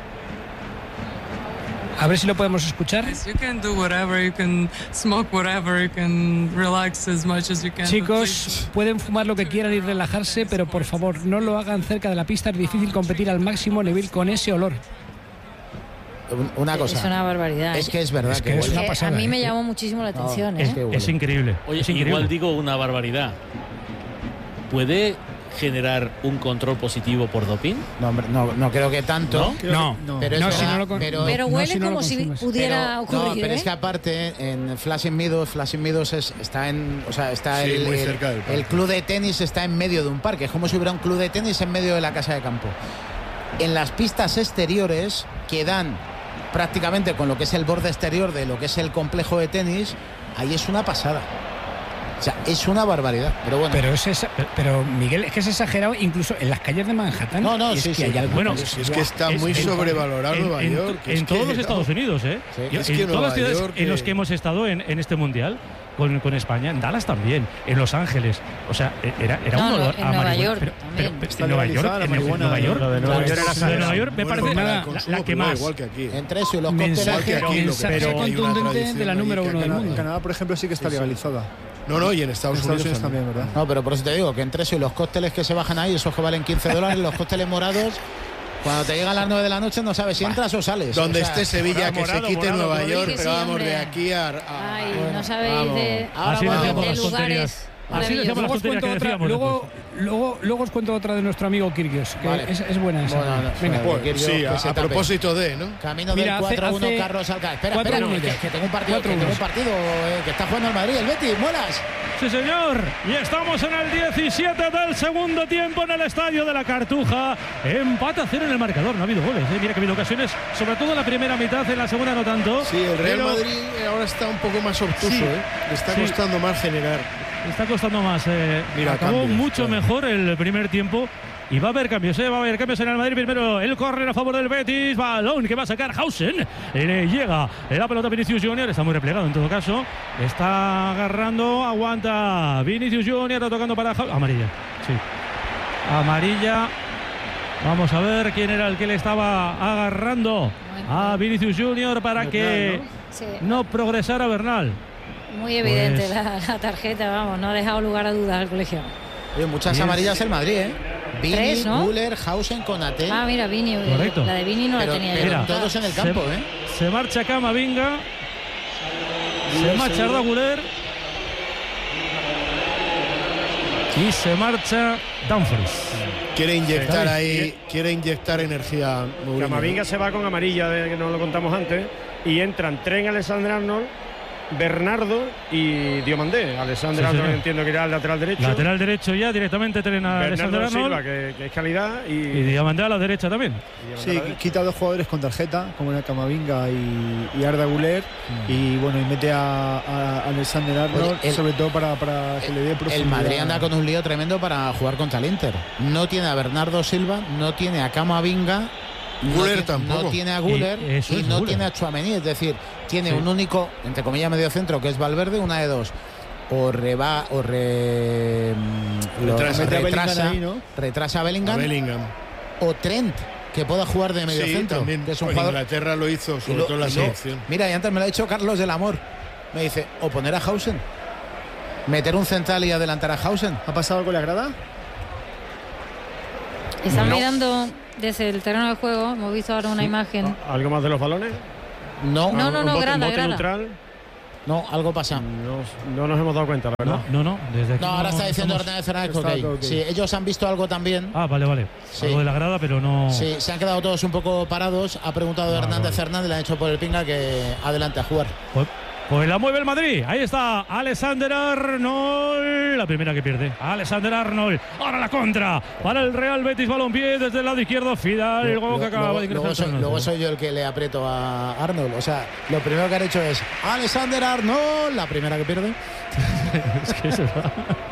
A ver si lo podemos escuchar. You can do whatever, you can smoke whatever, you can relax as much as you can. Chicos, pueden fumar lo que quieran y relajarse, pero por favor, no lo hagan cerca de la pista. Es difícil competir al máximo nivel con ese olor. Una cosa. Es una barbaridad. Es que es verdad Es que que, es huele. una Eh, pasada, a mí me ¿eh? llamó muchísimo la atención. es ¿eh? que huele. Es increíble. Oye, es increíble. igual digo una barbaridad. ¿Puede generar un control positivo por doping? No, hombre, no, no creo que tanto. No, no. Pero, es No, verdad, si no lo con- pero, Pero no, huele si no lo como si consumes. pudiera pero- ocurrir. no, pero ¿eh? es que aparte en Flashing Meadows, Flashing Meadows es- está en, o sea, está Sí, el, muy el- cerca del parque. el club de tenis está en medio de un parque, es como si hubiera un club de tenis en medio de la casa de campo. En las pistas exteriores que dan prácticamente con lo que es el borde exterior de lo que es el complejo de tenis, ahí es una pasada. O sea, es una barbaridad, pero bueno. Pero, es esa- pero Miguel, es que es exagerado incluso en las calles de Manhattan. No, no, es sí, que sí. hay algo- Bueno, Es, es que está Es- muy en- sobrevalorado en, Nueva en- York. en es que, todos los no, Estados Unidos, ¿eh? Sí. Y- Es en que todas las Nueva ciudades York, en las eh, que hemos estado en, en este mundial, con, con España, en Dallas también, en Los Ángeles. O sea, era, era No, un no, olor en a Nueva marihuana. York Pero, también. pero- pero Está en Nueva York, legalizada la en marihuana, Nueva York, Lo de Nueva claro, York era lo de exagerado. Nueva York me Bueno, parece para el la, consumo la que privado, más. igual que aquí. Entre eso y los Mensaje, cócteles, que aquí, lo que mensaje pasa es que hay una contundente tradición de la ahí número que uno del acaba- mundo. En Canadá, por ejemplo, sí que está legalizada. No, no, y en Estados, En Estados Unidos, Unidos también, ¿verdad? No, pero por eso te digo que entre eso y los cócteles que se bajan ahí, esos que valen quince dólares, los cócteles morados, cuando te llegan las nueve de la noche no sabes si entras o sales. Donde O sea, esté Sevilla, que morado, se quite morado, Nueva morado. York, Sí, pero sí, vamos hombre. de aquí a. a- Ay, bueno, no sabéis de, Ahora Así vamos. decíamos de las lugares tonterías. Así maravillosos. decíamos Luego las os, cuento tonterías que otra, decíamos luego, luego, luego os cuento otra de nuestro amigo Kyrgios, que Vale. es, es buena esa. Bueno, no, Venga. bueno, Pues, Kyrgios, sí, que a, se a tape. propósito de, ¿no? Camino Mira, del hace- cuatro uno, hace Carlos Alcaraz. Espera, cuatro espera, unos. que, que tengo un partido, Cuatro que tengo un unos. partido, eh, que está jugando el Madrid, el Betis, muelas. Sí, señor. Y estamos en el diecisiete del segundo tiempo en el estadio de la Cartuja. Empate a cero en el marcador. No ha habido goles. ¿eh? Mira que ha habido ocasiones, sobre todo en la primera mitad, en la segunda no tanto. Sí, el Real Pero Madrid ahora está un poco más obtuso, Sí. ¿eh? Le está Sí. costando más generar. Está costando más. eh. Mira, Acabó cambios, mucho claro. mejor el primer tiempo. Y va a haber cambios, ¿eh? va a haber cambios en el Madrid. Primero el córner a favor del Betis. Balón que va a sacar Hausen. Le llega la pelota Vinicius Junior. Está muy replegado en todo caso. Está agarrando. Aguanta Vinicius Junior. Tocando para Hausen. Amarilla. Sí. Amarilla. Vamos a ver quién era el que le estaba agarrando a Vinicius Junior para que Sí, no progresara Bernal. muy evidente Pues- la, la tarjeta, vamos, no ha dejado lugar a dudas al colegio. Oye, muchas Bien. amarillas el Madrid, ¿eh? Vini, Tres, ¿no? Müller, Hausen, Konaté. Ah, mira, Vini, Correcto. la de Vini no pero la tenía pero yo. Mira, todos en el campo, se, ¿eh? Se marcha Camavinga. Se marcha Arda Güler. Y se marcha Dumfries. Quiere inyectar David, ahí, quiere inyectar energía. Mourinho. Camavinga se va con amarilla, de que nos lo contamos antes, y entran Trent Alexander-Arnold Bernardo y Diomandé. Alexander Sí, sí, Arnold sí. entiendo que irá al lateral derecho. Lateral derecho ya directamente entrena Alexander Bernardo Arnold. Silva, que, que es calidad. Y, Y Diamandé a la derecha también. Sí, quita a dos jugadores con tarjeta, como era Camavinga y, y Arda Güler, Mm. y bueno, y mete a, a Alexander Arnold, Oye, el- sobre todo para, para que le dé profundidad. El Madrid anda con un lío tremendo para jugar contra el Inter. No tiene a Bernardo Silva, no tiene a Camavinga, no Güler tiene- tampoco. no tiene a Güler Y y, eso es no Güler. tiene a Tchouaméni. Es decir, tiene Sí. un único, entre comillas, medio centro, que es Valverde, una de dos. O reba, o re, mm, lo- Retrasa. Mete a Bellingham retrasa, ahí, ¿no? retrasa a Bellingham, A Bellingham. o Trent, que pueda jugar de medio Sí, centro, también. que es un Con jugador. Inglaterra lo hizo, Y sobre lo- todo en la y lo- selección. Mira, y antes me lo ha dicho Carlos del Amor. Me dice, o poner a Hausen, meter un central y adelantar a Hausen. ¿Ha pasado algo en la grada? Están No. mirando desde el terreno de juego. Hemos visto ahora una imagen. ¿Algo más de los balones? No, No, no, ¿Un no, bote, grada, un bote grada. neutral? no, algo pasa. No, no nos hemos dado cuenta, la verdad. No, no, no. Desde aquí No, ahora está diciendo estamos- Hernández Fernández que Está ok. todo ok. Sí, ellos han visto algo también. Ah, vale, vale. Sí. Algo de la grada, pero no. Sí, se han quedado todos un poco parados. Ha preguntado Vale, Hernández vale. Hernández, le han hecho por el pinga que adelante a jugar. Pues, pues la mueve el Madrid. Ahí está Alexander Arnold. La primera que pierde. Alexander Arnold. Ahora la contra. Para el Real Betis Balompié desde el lado izquierdo. Fidalgo que acaba luego, de ingresar. luego soy, luego soy yo el que le aprieto a Arnold. O sea, lo primero que han hecho es Alexander Arnold, la primera que pierde. Es que es verdad.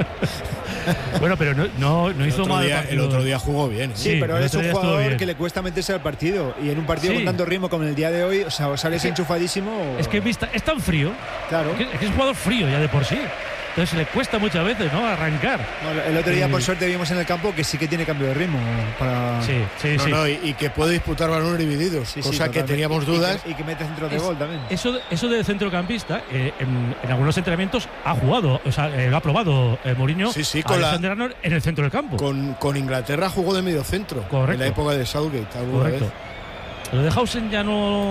Bueno, pero no, no, no El hizo otro, mal. día, partido. el otro día jugó bien. ¿eh? Sí, Sí, pero el es otro un día estuvo jugador bien. que le cuesta meterse al partido. Y en un partido Sí. con tanto ritmo como el día de hoy, o sea, o sales que- enchufadísimo. o- Es que vista, es tan frío. Claro. Es que, es que es un jugador frío ya de por sí. Entonces le cuesta muchas veces, ¿no? Arrancar. Bueno, el otro día, Sí. por suerte, vimos en el campo que sí que tiene cambio de ritmo. Para... Sí, sí, No, sí. no, y, y que puede disputar balones divididos, Sí, sí, cosa que totalmente. teníamos Y- y dudas. que- Y que, mete centros de Es- gol también. Eso, eso de centrocampista, eh, en, en algunos entrenamientos ha jugado, o sea, eh, lo ha probado eh, Mourinho Sí, sí, a con la- Alexander Arnold en el centro del campo. Con, con Inglaterra jugó de medio centro. Correcto. En la época de Southgate. alguna Correcto. vez. Lo de Hausen ya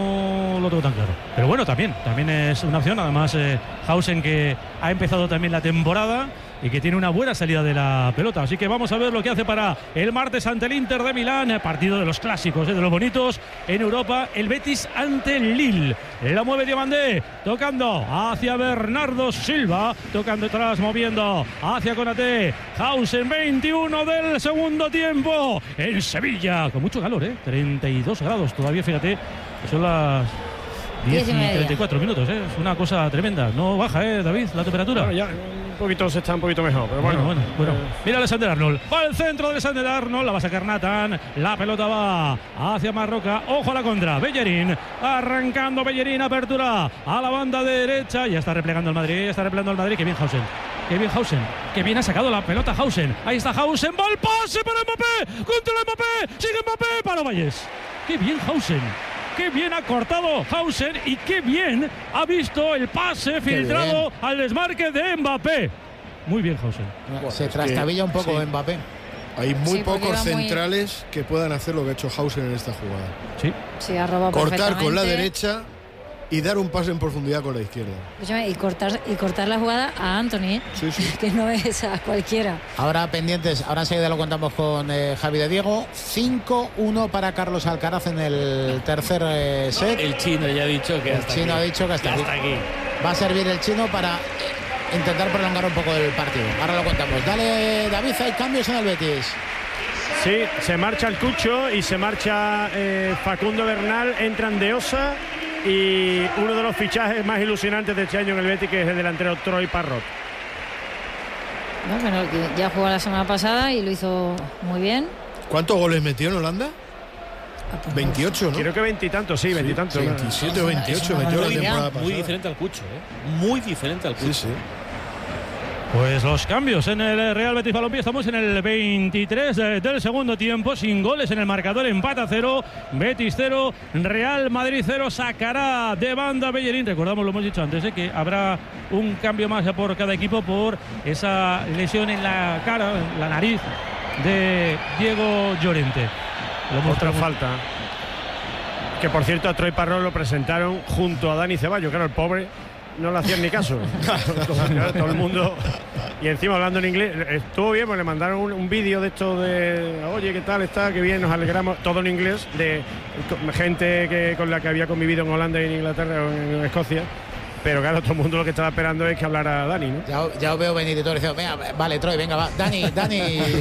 no lo tengo tan claro. Pero bueno, también, también es una opción. Además, eh, Hausen que ha empezado también la temporada y que tiene una buena salida de la pelota. Así que vamos a ver lo que hace para el martes ante el Inter de Milán, eh, partido de los clásicos, eh, de los bonitos en Europa. El Betis ante el Lille. La mueve Diomandé, tocando hacia Bernardo Silva, tocando atrás, moviendo hacia Konaté. Hausen, veintiuno del segundo tiempo en Sevilla, con mucho calor, ¿eh? treinta y dos grados todavía, fíjate, que son las diez Diez y y media. treinta y cuatro minutos, ¿eh? Es una cosa tremenda. No baja, ¿eh, David, la temperatura? Bueno, ya un poquito se está un poquito mejor, pero bueno. Bueno, bueno, bueno. eh, Mira Alexander Arnold. Va al centro de Alexander Arnold. La va a sacar Nathan. La pelota va hacia Marroca. Ojo a la contra. Bellerín. Arrancando Bellerín. Apertura a la banda derecha. Ya está replegando el Madrid. Ya está replegando el Madrid. Qué bien Hausen. Qué bien Hausen. Qué bien ha sacado la pelota Hausen. Ahí está Hausen. Va el pase para Mbappé. Contra Mbappé. Sigue Mbappé para Valles. Qué bien Hausen. Qué bien ha cortado Hausen y qué bien ha visto el pase filtrado al desmarque de Mbappé. Muy bien, Hausen. Se trastabilla un poco sí. Mbappé. Hay muy Sí, porque pocos iba muy- centrales que puedan hacer lo que ha hecho Hausen en esta jugada. Sí. Sí, ha robado Cortar con la perfectamente. derecha y dar un pase en profundidad con la izquierda. Escúchame, y cortar, y cortar la jugada a Anthony, ¿eh? Sí, sí. que no es a cualquiera. Ahora pendientes, ahora enseguida lo contamos con eh, Javi de Diego. cinco uno para Carlos Alcaraz en el tercer eh, set. El chino ya ha dicho que El hasta chino aquí. ha dicho que hasta Ya aquí. hasta aquí. Va a servir el chino para eh, intentar prolongar un poco el partido. Ahora lo contamos. Dale, David, hay cambios en el Betis. Sí, se marcha el Cucho y se marcha eh, Facundo Bernal, entran De Osa y uno de los fichajes más ilusionantes de este año en el Betis, que es el delantero Troy Parrot. No, bueno, que ya jugó la semana pasada y lo hizo muy bien. ¿Cuántos goles metió en Holanda? Ah, pues, veintiocho, ¿no? Creo que veintitantos, sí, veintitantos. ¿no? veintisiete o veintiocho metió la Muy, temporada muy pasada. diferente al Cucho, ¿eh? Muy diferente al Cucho. Sí, sí. Pues los cambios en el Real Betis Balompié. Estamos en el veintitrés del segundo tiempo, sin goles en el marcador, empate a cero, Betis cero, Real Madrid cero. Sacará de banda Bellerín. Recordamos, lo hemos dicho antes, ¿eh? que habrá un cambio más por cada equipo por esa lesión en la cara, en la nariz de Diego Llorente. Lo hemos Otra pregun- falta. Que por cierto a Troy Parrot lo presentaron junto a Dani Ceballos, claro, el pobre no le hacían ni caso. Claro, todo el mundo. Y encima hablando en inglés, estuvo bien, pues le mandaron un, un vídeo de esto de oye, ¿qué tal está? Qué bien, nos alegramos, todo en inglés, de gente que, con la que había convivido en Holanda y en Inglaterra o en, en Escocia. Pero claro, todo el mundo lo que estaba esperando es que hablara Dani, ¿no? Ya, ya os veo venir y todo diciendo, venga, vale, Troy, venga, va. Dani, Dani.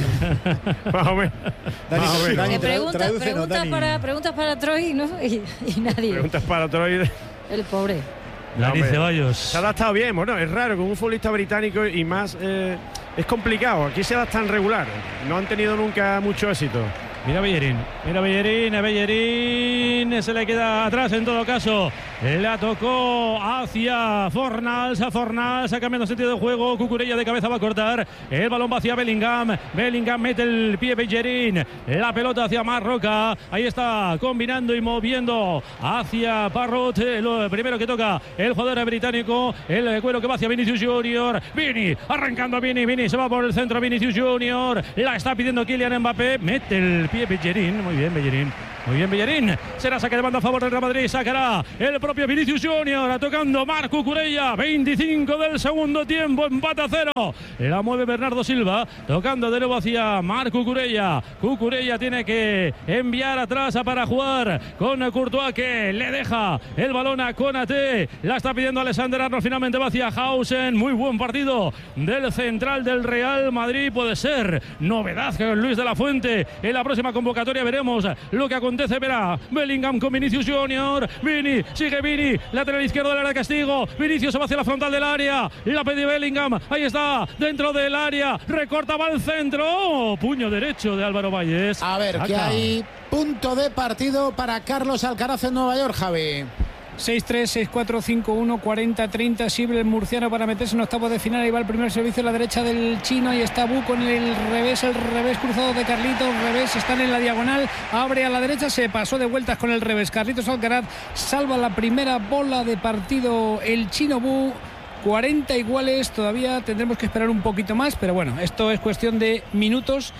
Más o menos. Dani, Más o menos. Le pregunta, tradúcenos, preguntas, Dani. para, preguntas para Troy, ¿no? y, y nadie. Preguntas para Troy. El pobre. Dani Hombre, Ceballos. Se ha adaptado bien, bueno, es raro con un futbolista británico y más eh, es complicado. Aquí se adaptan regular. No han tenido nunca mucho éxito. Mira Bellerín, mira Bellerín, a Bellerín se le queda atrás en todo caso. La tocó hacia Fornals, a Fornals, ha cambiado sentido de juego. Cucurella de cabeza va a cortar. El balón va hacia Bellingham. Bellingham mete el pie Bellerín. La pelota hacia Marroca. Ahí está combinando y moviendo hacia Parrot. Lo primero que toca el jugador británico. El cuero que va hacia Vinicius Junior. Vini, arrancando Vini. Vini se va por el centro. Vinicius Junior. La está pidiendo Kylian Mbappé. Mete el pie Bellerín. Muy bien, Bellerín. Muy bien, Bellerín. Será saque de banda a favor del Real Madrid. Sacará el propio Vinicius Junior. Tocando Marc Cucurella. veinticinco del segundo tiempo. Empate a cero. La mueve Bernardo Silva. Tocando de nuevo hacia Marc Cucurella. Cucurella tiene que enviar atrás para jugar con Courtois, que le deja el balón a Konaté. La está pidiendo Alexander Arnold. Finalmente va hacia Hausen. Muy buen partido del central del Real Madrid. Puede ser novedad que Luis de la Fuente en la próxima convocatoria. Veremos lo que acontece. Verá Bellingham con Vinicius Junior. Vini, sigue Vini, lateral izquierdo del área de castigo. Vinicius se va hacia la frontal del área. La pide Bellingham. Ahí está, dentro del área. Recorta, va al centro. Oh, puño derecho de Álvaro Valles. A ver, que hay punto de partido para Carlos Alcaraz en Nueva York, Javi. seis tres, seis cuatro, cinco uno, cuarenta treinta. Sirve el murciano para meterse en octavos de final. Ahí va el primer servicio a la derecha del chino. Y está Bu con el revés, el revés cruzado de Carlitos. Revés, están en la diagonal. Abre a la derecha, se pasó de vueltas con el revés. Carlitos Alcaraz salva la primera bola de partido el chino Bu. cuarenta iguales. Todavía tendremos que esperar un poquito más. Pero bueno, esto es cuestión de minutos.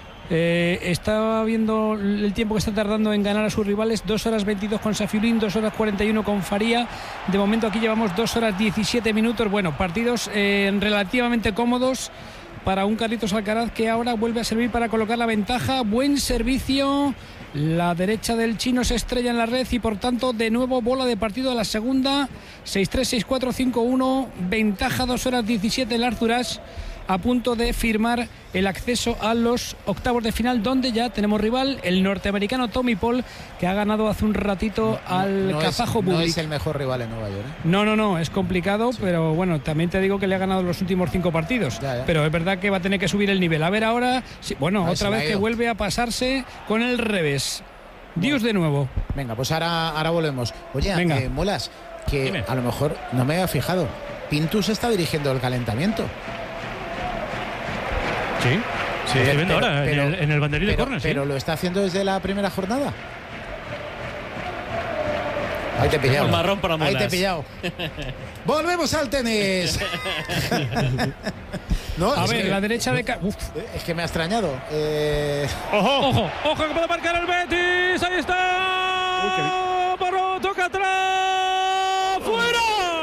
Eh, estaba viendo el tiempo que está tardando en ganar a sus rivales. Dos horas veintidós con Safiulín, dos horas cuarenta y uno con Faría. De momento aquí llevamos dos horas diecisiete minutos. Bueno, partidos eh, relativamente cómodos para un Carlitos Alcaraz, que ahora vuelve a servir para colocar la ventaja. Buen servicio. La derecha del chino se estrella en la red y por tanto de nuevo bola de partido a la segunda. seis tres, seis cuatro, cinco uno. Ventaja dos horas diecisiete el Arturas, a punto de firmar el acceso a los octavos de final, donde ya tenemos rival, el norteamericano Tommy Paul, que ha ganado hace un ratito no, al no kazajo es, Bublik. No es el mejor rival en Nueva York, ¿eh? No, no, no, es complicado, sí. Pero bueno, también te digo que le ha ganado los últimos cinco partidos. Ya, ya. Pero es verdad que va a tener que subir el nivel. A ver ahora, sí, bueno, a otra vez que vuelve a pasarse con el revés. Bueno. Dios de nuevo. Venga, pues ahora, ahora volvemos. Oye, eh, Muelas, que Dime. A lo mejor no me había fijado. Pintus está dirigiendo el calentamiento. Sí, sí, estoy viendo ahora pero, en, el, en el banderín pero, de córner. Pero sí. Lo está haciendo desde la primera jornada. Ahí te he pillado. Marrón para Ahí te he pillado. Volvemos al tenis. No, a ver, que, la derecha de... Uf. Es que me ha extrañado. Eh... Ojo, ojo, ojo que puede marcar el Betis. Ahí está. Barro, toca atrás. ¡Fuera!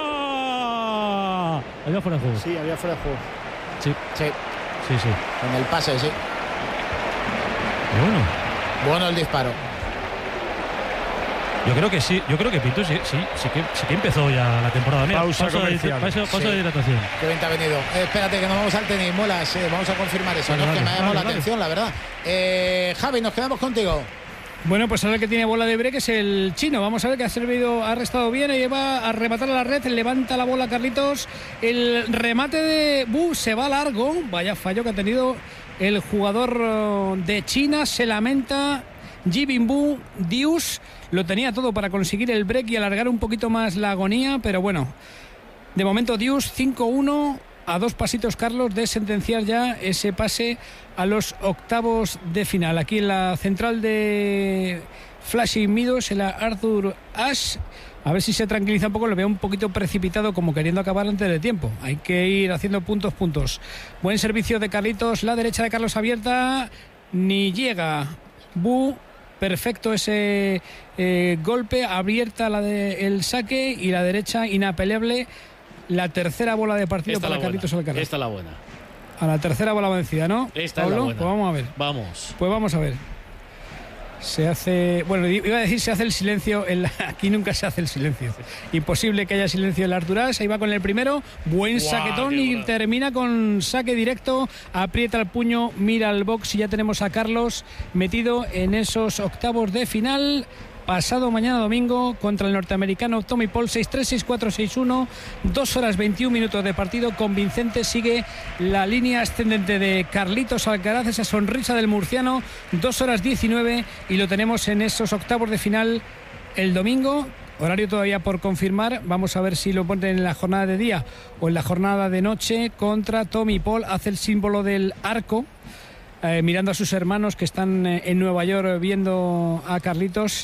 Había fuera de juego. Sí, había fuera de juego. Sí. Sí. Sí, sí. Con el pase, sí. Bueno. Bueno el disparo. Yo creo que sí, yo creo que Pinto sí, sí, sí que, sí que empezó ya la temporada. Mira, pausa pausa comercial. De, pausa, pausa sí. de hidratación. Qué bien te ha venido. Eh, espérate que nos vamos al tenis, Muelas. Eh, vamos a confirmar eso. Vale, no vale, es que me ha llamado vale, la vale. atención, la verdad. Eh, Javi, nos quedamos contigo. Bueno, pues ahora el que tiene bola de break es el chino. Vamos a ver que ha servido, ha restado bien. Y va a rematar a la red. Levanta la bola Carlitos. El remate de Bu se va largo. Vaya fallo que ha tenido el jugador de China. Se lamenta Jibinbu Dius. Lo tenía todo para conseguir el break y alargar un poquito más la agonía. Pero bueno, de momento Dius cinco uno. A dos pasitos, Carlos, de sentenciar ya ese pase a los octavos de final. Aquí en la central de Flushing Meadows, en la Arthur Ashe. A ver si se tranquiliza un poco. Lo veo un poquito precipitado, como queriendo acabar antes de tiempo. Hay que ir haciendo puntos, puntos. Buen servicio de Carlitos. La derecha de Carlos abierta. Ni llega. Bu. Perfecto ese eh, golpe. Abierta la de el saque. Y la derecha inapelable. La tercera bola de partido Esta para Carlitos Alcaraz. Esta es la buena. A la tercera bola vencida, ¿no? Esta Pablo, es la buena. Pues vamos a ver. Vamos. Pues vamos a ver. Se hace, bueno, iba a decir se hace el silencio, en la, aquí nunca se hace el silencio. Imposible que haya silencio en la Arturás. Ahí va con el primero, buen wow, saquetón y buena. Termina con saque directo, aprieta el puño, mira al box y ya tenemos a Carlos metido en esos octavos de final. Pasado mañana domingo contra el norteamericano Tommy Paul, seis tres, seis cuatro, seis uno, dos horas veintiún minutos de partido convincente. Sigue la línea ascendente de Carlitos Alcaraz, esa sonrisa del murciano, dos horas diecinueve, y lo tenemos en esos octavos de final el domingo. Horario todavía por confirmar, vamos a ver si lo ponen en la jornada de día o en la jornada de noche. Contra Tommy Paul, hace el símbolo del arco, eh, mirando a sus hermanos que están eh, en Nueva York viendo a Carlitos.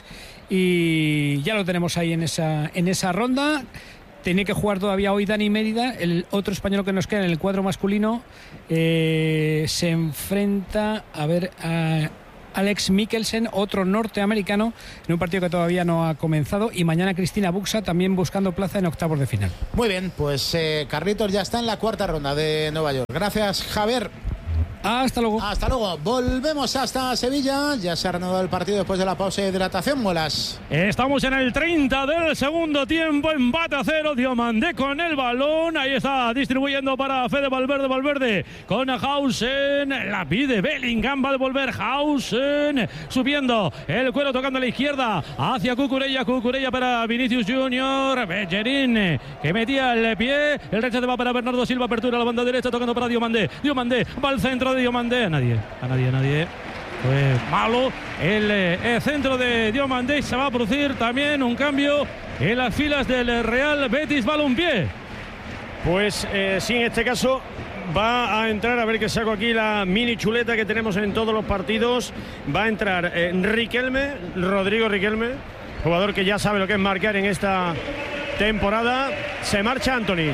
Y ya lo tenemos ahí en esa, en esa ronda. Tiene que jugar todavía hoy Dani Mérida, el otro español que nos queda en el cuadro masculino. Eh, se enfrenta a ver a Alex Mikkelsen, otro norteamericano, en un partido que todavía no ha comenzado. Y mañana Cristina Buxa también buscando plaza en octavos de final. Muy bien, pues eh, Carlitos ya está en la cuarta ronda de Nueva York. Gracias, Javier. Hasta luego. Hasta luego. Volvemos hasta Sevilla. Ya se ha reanudado el partido después de la pausa de hidratación. Muelas. Estamos en el treinta del segundo tiempo. Empate a cero. Diomandé con el balón. Ahí está distribuyendo para Fede Valverde. Valverde con Hausen. La pide Bellingham. Va a devolver Hausen. Subiendo el cuero, tocando a la izquierda hacia Cucurella. Cucurella para Vinicius Junior. Bellerín que metía el pie. El rechazo va para Bernardo Silva. Apertura a la banda derecha. Tocando para Diomandé. Diomandé va al centro de Diomandé. A nadie, a nadie, a nadie. Fue malo el, el centro de Diomandé. Se va a producir también un cambio en las filas del Real Betis Balompié. Pues eh, sí, en este caso va a entrar, a ver que saco aquí la mini chuleta que tenemos en todos los partidos. Va a entrar eh, Riquelme, Rodrigo Riquelme, jugador que ya sabe lo que es marcar en esta temporada. Se marcha Anthony.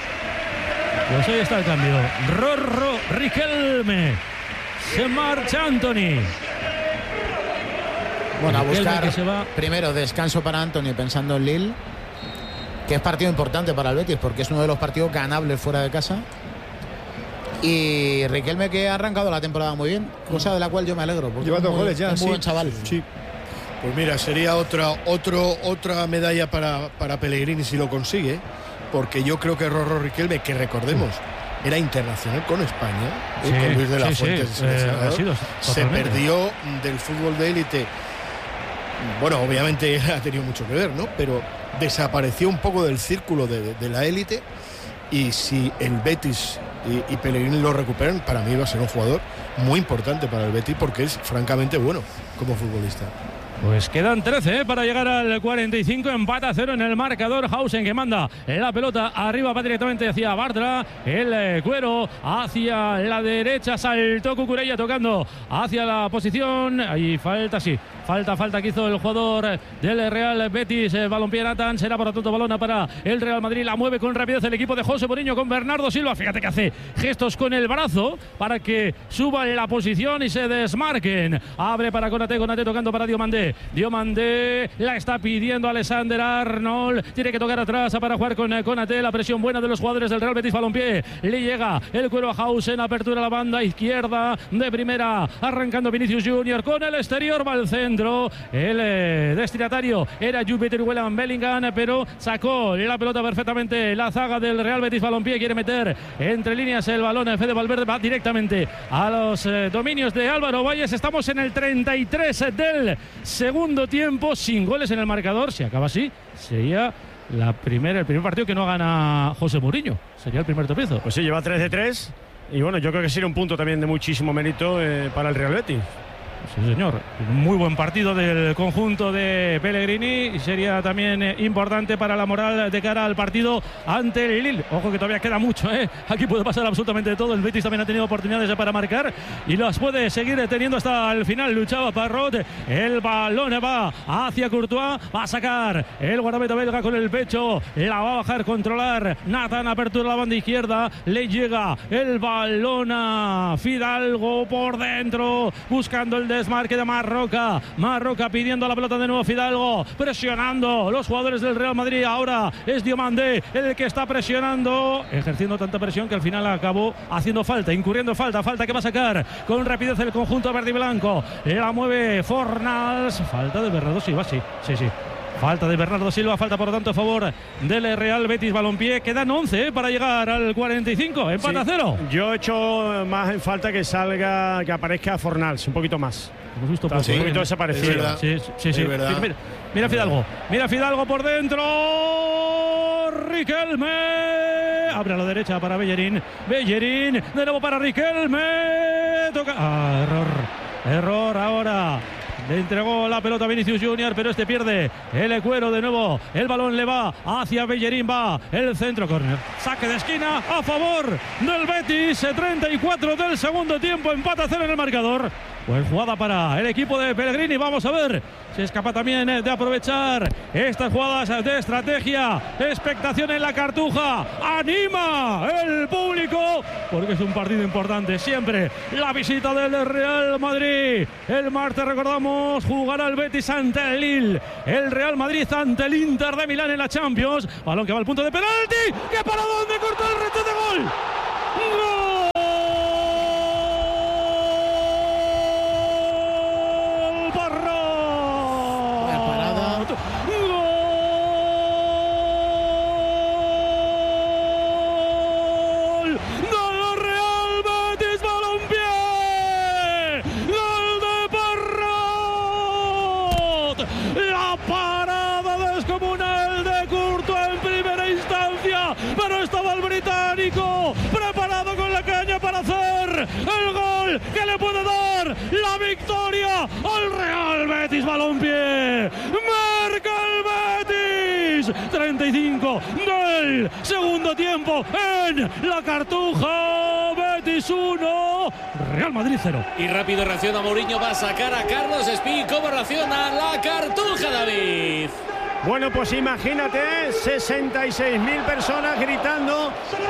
Pues ahí está el cambio. Rorro Riquelme. Se marcha Anthony. Bueno, a buscar primero descanso para Anthony pensando en Lille, que es partido importante para el Betis porque es uno de los partidos ganables fuera de casa. Y Riquelme, que ha arrancado la temporada muy bien, cosa de la cual yo me alegro. Lleva dos goles ya. Es muy sí. buen chaval. Sí. Pues mira, sería otra, otro, otra medalla para, para Pellegrini si lo consigue. Porque yo creo que Rorro Riquelme, que recordemos, era internacional con España, sí, ¿eh? Con Luis de la sí, Fuente, sí, eh, sido, se perdió del fútbol de élite. Bueno, obviamente ha tenido mucho que ver, ¿no? Pero desapareció un poco del círculo de, de la élite. Y si el Betis y, y Pellegrini lo recuperan, para mí va a ser un jugador muy importante para el Betis porque es francamente bueno como futbolista. Pues quedan trece ¿eh? para llegar al cuarenta y cinco, empate a cero en el marcador. Hausen que manda la pelota arriba, va directamente hacia Bartra, el eh, cuero hacia la derecha, saltó Cucurella tocando hacia la posición, ahí falta, sí, falta, falta que hizo el jugador del Real Betis, eh, Balompié Nathan, será por lo tanto balona para el Real Madrid, la mueve con rapidez el equipo de José Mourinho con Bernardo Silva, fíjate que hace gestos con el brazo para que suban la posición y se desmarquen, abre para Konaté, Konaté tocando para Diomandé. Diomandé la está pidiendo Alexander Arnold. Tiene que tocar atrás para jugar con Konaté. La presión buena de los jugadores del Real Betis Balompié. Le llega el cuero a Hausen. Apertura a la banda izquierda de primera. Arrancando Vinicius Junior con el exterior. Va al centro. El eh, destinatario era Jupiter William Bellingham, pero sacó la pelota perfectamente la zaga del Real Betis Balompié. Quiere meter entre líneas el balón. Fede Valverde va directamente a los eh, dominios de Álvaro Valles. Estamos en el treinta y tres del segundo tiempo, sin goles en el marcador. Si acaba así, sería la primera, el primer partido que no gana José Mourinho. Sería el primer tropiezo. Pues sí, lleva tres de tres. Y bueno, yo creo que sería un punto también de muchísimo mérito eh, para el Real Betis. Sí, señor. Muy buen partido del conjunto de Pellegrini y sería también eh, importante para la moral de cara al partido ante el Lille. Ojo que todavía queda mucho, ¿eh? Aquí puede pasar absolutamente de todo. El Betis también ha tenido oportunidades para marcar y las puede seguir teniendo hasta el final. Luchaba Parrot. El balón va hacia Courtois. Va a sacar el guardameta belga con el pecho. La va a bajar, controlar. Nathan, apertura la banda izquierda. Le llega el balón a Fidalgo por dentro. Buscando el desmarque de Marroca. Marroca pidiendo la pelota de nuevo Fidalgo, presionando los jugadores del Real Madrid. Ahora es Diomandé el que está presionando, ejerciendo tanta presión que al final acabó haciendo falta, incurriendo falta, falta que va a sacar con rapidez el conjunto verde y blanco. La mueve Fornals, falta de Bernardo Silva, sí, sí, sí. Falta de Bernardo Silva, falta por lo tanto a favor del Real Betis Balompié. Quedan once eh, para llegar al cuarenta y cinco, empate a cero. Yo he hecho más en falta que salga, que aparezca Fornals, un poquito más. Hemos visto Está poco, un poquito ¿eh? desaparecido. Sí, sí, sí. Mira, mira, mira Fidalgo, mira Fidalgo por dentro. Riquelme. Abre a la derecha para Bellerín. Bellerín, de nuevo para Riquelme. Toca. Ah, error. Error ahora. Le entregó la pelota a Vinicius Junior, pero este pierde el Cuero de nuevo. El balón le va hacia Bellerín, va el centro, córner. Saque de esquina a favor del Betis. treinta y cuatro del segundo tiempo, empate a cero en el marcador. Pues jugada para el equipo de Pellegrini. Vamos a ver si es capaz también de aprovechar estas jugadas de estrategia. Expectación en la Cartuja. Anima el público porque es un partido importante. Siempre la visita del Real Madrid. El martes, recordamos, jugará el Betis ante el Lille. El Real Madrid ante el Inter de Milán en la Champions. Balón que va al punto de penalti. ¿Qué para dónde cortó el reto de gol? ¡Gol! Preparado con la caña para hacer el gol que le puede dar la victoria al Real Betis Balompié. Marca el Betis. treinta y cinco del segundo tiempo en la Cartuja. Betis uno, Real Madrid cero. Y rápido reacciona Mourinho, va a sacar a Carlos Espí. ¿Cómo reacciona la Cartuja, David? Bueno, pues imagínate, sesenta y seis mil personas gritando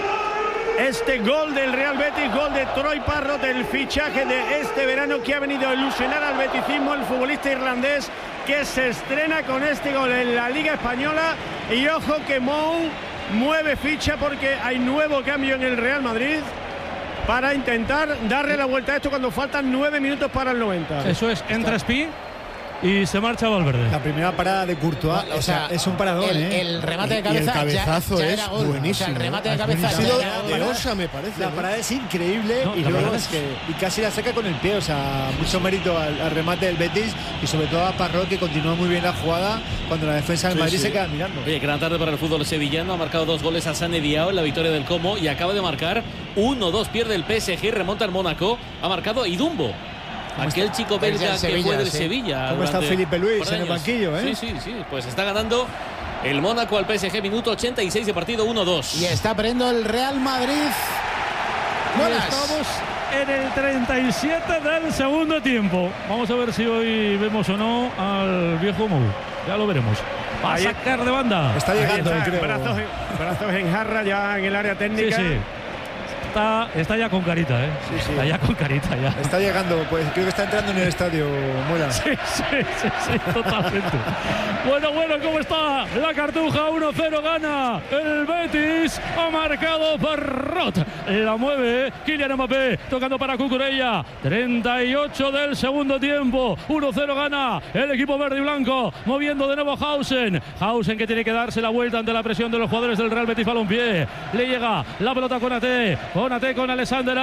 este gol del Real Betis, gol de Troy Parrott, el fichaje de este verano que ha venido a ilusionar al beticismo, el futbolista irlandés que se estrena con este gol en la Liga Española. Y ojo que Mou mueve ficha porque hay nuevo cambio en el Real Madrid para intentar darle la vuelta a esto cuando faltan nueve minutos para el noventa. Eso es, entra Espí y se marcha Valverde. La primera parada de Courtois, o, o sea, sea, es un paradón, el, ¿eh? El remate de cabeza, y el cabezazo ya, ya es buenísimo. O sea, el remate de cabeza ha sido de Osa, me parece. La ¿no? parada es increíble no, y luego es que y casi la saca con el pie, o sea, mucho mérito al, al remate del Betis y sobre todo a Parrot, que continúa muy bien la jugada cuando la defensa del sí, Madrid sí. se queda mirando. Oye, gran tarde para el fútbol sevillano, ha marcado dos goles a Sane Diao en la victoria del Como y acaba de marcar uno dos, pierde el P S G, remonta el Mónaco, ha marcado Idumbo. Aquel está? chico belga Sevilla, que fue del sí. Sevilla. ¿Cómo está Felipe Luis en el banquillo? ¿eh? Sí, sí, sí. Pues está ganando el Mónaco al P S G, minuto ochenta y seis de partido, uno dos. Y está perdiendo el Real Madrid. Buenas. Estamos en el treinta y siete del segundo tiempo. Vamos a ver si hoy vemos o no al viejo Mou. Ya lo veremos. Va a sacar de banda. Está llegando, está, creo. Brazos en, brazos en jarra ya en el área técnica. Sí, sí. Está, está ya con carita, ¿eh? Sí, sí. Está ya con carita, ya. Está llegando, pues creo que está entrando en el estadio, Mola. Sí, sí, sí, sí, totalmente. Bueno, bueno, ¿cómo está la Cartuja? uno cero gana el Betis. Ha marcado Parrot. La mueve Kylian Mbappé, tocando para Cucurella. treinta y ocho del segundo tiempo. uno cero gana el equipo verde y blanco. Moviendo de nuevo Hausen. Hausen que tiene que darse la vuelta ante la presión de los jugadores del Real Betis Balompié. Le llega la pelota con Ate. Conate con Alexander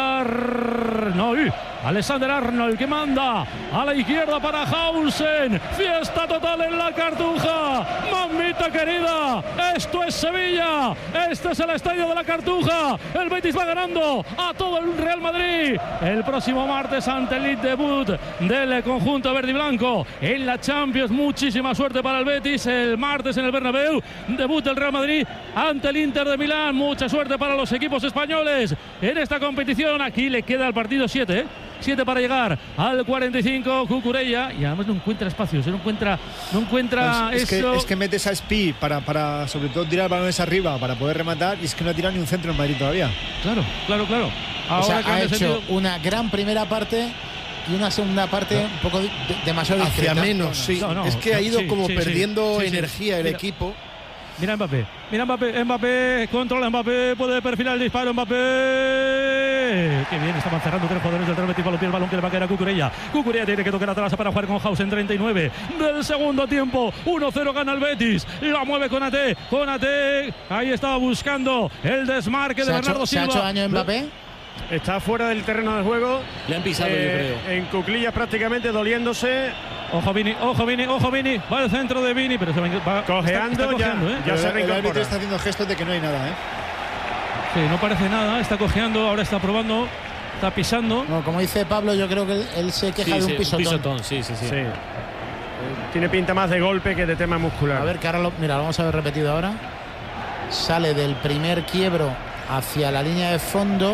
Arnold. Alexander Arnold que manda a la izquierda para Hausen. Fiesta total en la Cartuja. Mamita querida, esto es Sevilla. Este es el estadio de la Cartuja. El Betis va ganando a todo el Real Madrid. El próximo martes ante el Leeds, debut del conjunto verde y blanco en la Champions. Muchísima suerte para el Betis. El martes en el Bernabéu, debut del Real Madrid ante el Inter de Milán. Mucha suerte para los equipos españoles en esta competición. Aquí le queda el partido siete, ¿eh? siete para llegar al cuarenta y cinco. Cucurella, y además no encuentra espacios, no encuentra, no encuentra es, es eso. Que, es que metes a Spi para, para sobre todo tirar balones arriba para poder rematar, y es que no ha tirado ni un centro en Madrid todavía. Claro, claro, claro. Ahora o sea, ha hecho sentido... una gran primera parte y una segunda parte un poco de, demasiado hacia discreta. menos, sí. No, no, es que ha ido sí, como sí, perdiendo sí, sí, sí. energía el Mira. equipo. Mira Mbappé, mira Mbappé, Mbappé, controla Mbappé, puede perfilar el disparo Mbappé. Qué bien, estaban cerrando tres jugadores del Real Betis Balompié, el balón que le va a caer a Cucurella. Cucurella tiene que tocar atrás para jugar con House en treinta y nueve del segundo tiempo. uno cero gana el Betis, la mueve Konaté, Konaté, ahí estaba buscando el desmarque de ¿Se ha Bernardo hecho, ¿Se ha Silva. hecho daño Mbappé? Está fuera del terreno de juego. Le han pisado, eh, yo creo. En cuclillas prácticamente, doliéndose. Ojo Vini, ojo Vini, ojo Vini, va al centro de Vini, pero se va, va Cojeando, está, está cojeando, ya, ¿eh? ya el, se el árbitro reincorpora. está haciendo gestos de que no hay nada, ¿eh? Sí, no parece nada, está cojeando, ahora está probando, está pisando. No, como dice Pablo, yo creo que él, él se queja Sí, de un sí, pisotón. pisotón, sí, sí, sí. Sí. Eh, Tiene pinta más de golpe que de tema muscular. A ver, que ahora lo, mira, lo vamos a ver repetido ahora. Sale del primer quiebro hacia la línea de fondo.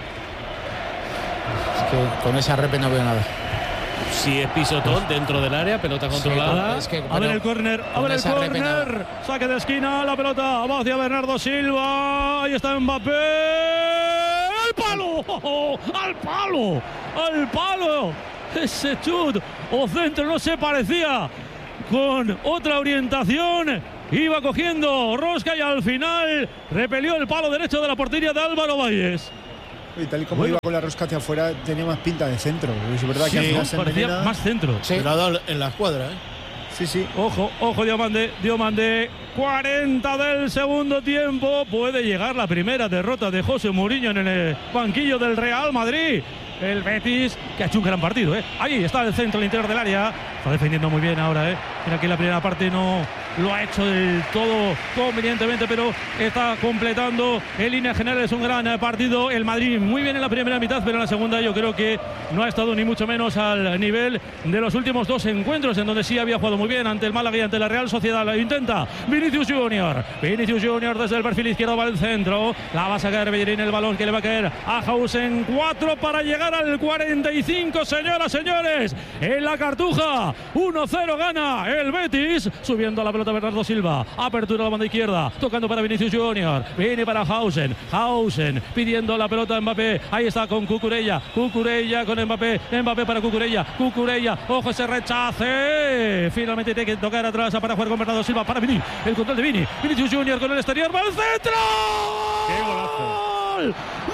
Es que con esa repe no veo nada. Si es pisotón dentro del área, pelota controlada. es que, A ver el córner, a ver el esa repe nada. córner. Saque de esquina, la pelota va hacia Bernardo Silva. Ahí está Mbappé. ¡Al palo! ¡Al palo! ¡Al palo! Ese chut o centro no se parecía. Con otra orientación. Iba cogiendo rosca y al final repelió el palo derecho de la portería de Álvaro Valles. Y tal y como Bueno. iba con la rosca hacia afuera, tenía más pinta de centro. Es verdad que Sí, al final ¿no? se Parecía envenena. más centro. Sí. Pero ha dado en la escuadra, ¿eh? Sí, sí. Ojo, ojo, Diomande, Diomande. cuarenta del segundo tiempo. Puede llegar la primera derrota de José Mourinho en el banquillo del Real Madrid. El Betis, que ha hecho un gran partido, ¿eh? Ahí está el centro, el interior del área. Está defendiendo muy bien ahora, ¿eh? Mira que la primera parte no lo ha hecho del todo convenientemente, pero está completando en líneas generales un gran partido. El Madrid muy bien en la primera mitad, pero en la segunda yo creo que no ha estado ni mucho menos al nivel de los últimos dos encuentros, en donde sí había jugado muy bien ante el Málaga y ante la Real Sociedad. Lo intenta Vinicius Junior. Vinicius Junior desde el perfil izquierdo va al centro. La va a sacar Bellerín, el balón que le va a caer a House en cuatro para llegar al cuarenta y cinco, señoras, señores. En la Cartuja, uno cero gana el Betis, subiendo la pelota Bernardo Silva, apertura a la banda izquierda, tocando para Vinicius Junior, viene para Hausen, Hausen pidiendo la pelota a Mbappé, ahí está con Cucurella, Cucurella con Mbappé, Mbappé para Cucurella, Cucurella, ojo ese rechace, finalmente tiene que tocar atrás para jugar con Bernardo Silva, para Vini, el control de Vini, Vinicius Junior con el exterior, va al centro. ¡Qué golazo! ¡Gol!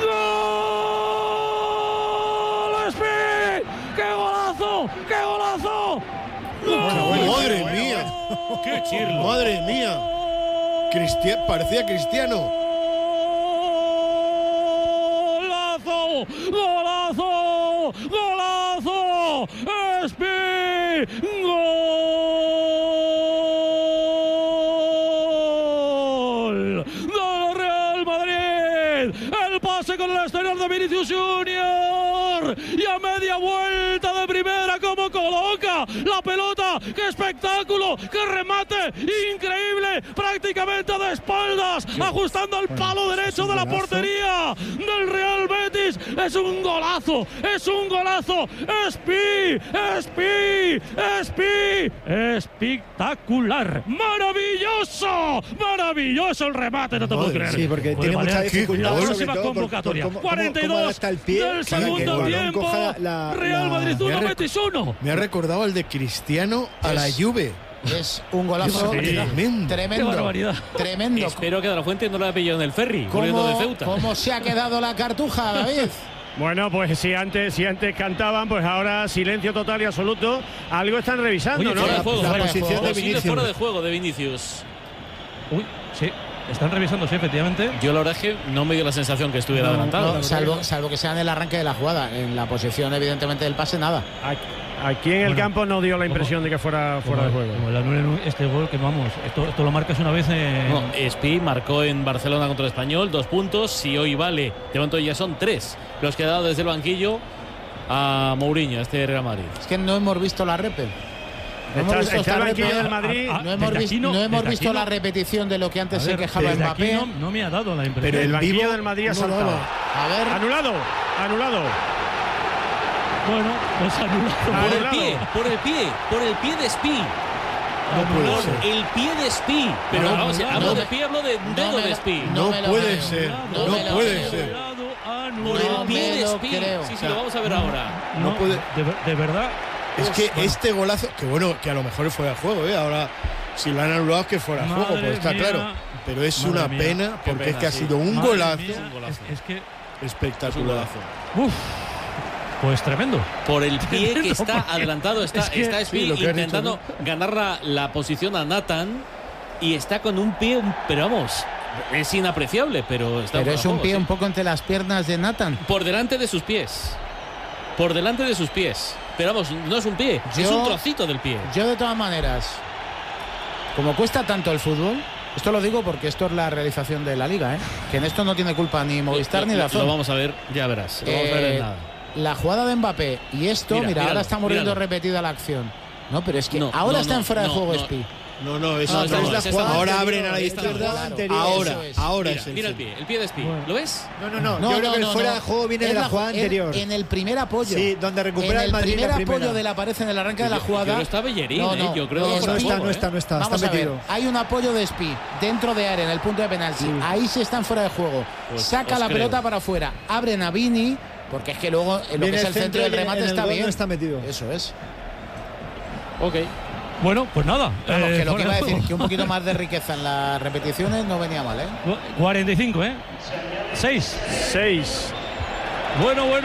¡Qué golazo! ¡Qué golazo! Bueno, bueno, madre mía. ¡Qué chirlo! Madre mía. Cristia- parecía cristiano. ¡Golazo! ¡Golazo! ¡Golazo! ¡Espi! ¡Gol! ¡Del Real Madrid! El pase con el exterior de Vinicius Junior. Y a media vuelta de primera, como coloca la pelota. ¡Qué espectáculo! ¡Qué remate! ¡Increíble! Prácticamente de espaldas, ajustando al palo derecho de la portería del Real Betis. Es un golazo, es un golazo. ¡Espi! ¡Espi! ¡Espi! ¡Espectacular! ¡Maravilloso! ¡Maravilloso el remate! No te puedo creer. Sí, porque Puede tiene mucha valer dificultad. la sobre próxima todo por- convocatoria. por cómo- cómo- cuarenta y cómo dos adapta el pie, del claro, que el segundo balón tiempo. coja la- Real la- Madrid Me uno, ha rec- Betis uno. Me ha recordado al de Cristiano a la Es- Juve. Es un golazo Sí. Tremendo. tremendo. Qué barbaridad. Tremendo. Espero que De La Fuente no la haya pillado en el ferry, corriendo de ¿Cómo, Ceuta. ¿Cómo se ha quedado la Cartuja, David? Bueno, pues si antes, si antes cantaban, pues ahora silencio total y absoluto. Algo están revisando, Oye, ¿no? fuera de juego, la fuera de posición juego. de Posible Vinicius. fuera de juego de Vinicius. Uy, sí. Están revisando, sí, efectivamente. Yo la verdad es que no me dio la sensación que estuviera adelantado. No, salvo, salvo que sea en el arranque de la jugada. En la posición, evidentemente, del pase, nada. Aquí en el Bueno, campo no dio la impresión de que fuera fuera de juego. Como el anulen este gol, que vamos, esto, esto lo marcas una vez en. No, Espi marcó en Barcelona contra el Español dos puntos. Si hoy vale, de momento ya son tres los que ha dado desde el banquillo a Mourinho, este Real Madrid. Es que no hemos visto la repe. No hemos Está, visto está esta el banquillo repe. del Madrid. Ah, No hemos, desde vis- aquí no- no hemos desde visto aquí la no. repetición de lo que antes A se ver, quejaba desde aquí Mbappé. no, no me ha dado la impresión. Pero el banquillo vivo del Madrid ha no saltado. daba. A ver, Anulado, anulado. Bueno, pues anulado. Por el Anulado. pie, por el pie, por el pie de Espi. puede Por ser. el pie de Espi. Pero No, vamos, no, hablo no de me- pie, hablo de no dedo me de lo- Espi. no No me lo puede creo. ser, No no me lo puede creo. ser. Anulado, Por el No pie me de lo Spi. creo. Sí, sí, lo vamos a ver ahora. No, No puede- de, ver- de verdad. Es que Bueno. este golazo, que bueno, que a lo mejor es fuera de juego, ¿eh? Ahora, si lo han anulado, es que es fuera de juego, Madre pues está mía. claro. Pero es Madre una mía. pena, Qué porque pena, es que ha sí. sido un Madre golazo mía, golazo. Es, es que, espectacular. uf, pues tremendo. Por el pie que está porque adelantado, está, es que- está Spi sí, lo que has intentando ganar la, la posición a Nathan y está con un pie, un- pero vamos, es inapreciable, pero está Pero fuera es de un juego, pie sí. un poco entre las piernas de Nathan. Por delante de sus pies. Por delante de sus pies. Pero vamos, no es un pie, es Yo- un trocito del pie. Yo de todas maneras, como cuesta tanto el fútbol, esto lo digo porque esto es la realización de la liga, ¿eh? Que en esto no tiene culpa ni Movistar lo, ni lo- Dazón. Lo vamos a ver, ya verás. Lo vamos a ver en Eh, nada. La jugada de Mbappé y esto, Mira, mira, míralo, ahora estamos viendo míralo. repetida la acción. No, pero es que No, ahora no, está no, en fuera de no, juego no. Spi. No, no, es, No, no, esta es no, la esta jugada. no. Ahora Ahí abren a la está, izquierda. claro. Anterior. Ahora, Eso es. ahora Mira, es el mira el centro. pie, el pie de Spi. Bueno. ¿Lo ves? No, no, no. Yo creo que el fuera de juego viene Es de la la- jugada en- anterior. En el primer apoyo. Sí, donde recupera en el el Madrid primer la apoyo primera. de la pared en el arranque de la Yo- jugada. yo creo que está Bellerín, ¿eh? Yo creo que No, fuera no de está, juego, no ¿eh? está, no está. Vamos Está a ver, metido. hay un apoyo de Spi dentro de área en el punto de penalti. Sí. Ahí sí están fuera de juego. Pues Saca os la creo. pelota para afuera. Abren a Vini, porque es que luego en lo Viene que es el el centro centro del y en- remate en el está gol bien. no está metido. Eso es. Ok. Bueno, pues nada. Vamos, eh, que lo que fuera iba a de decir, juego. que un poquito más de riqueza en las repeticiones no venía mal, ¿eh? cuarenta y cinco, ¿eh? seis. seis. Bueno, bueno.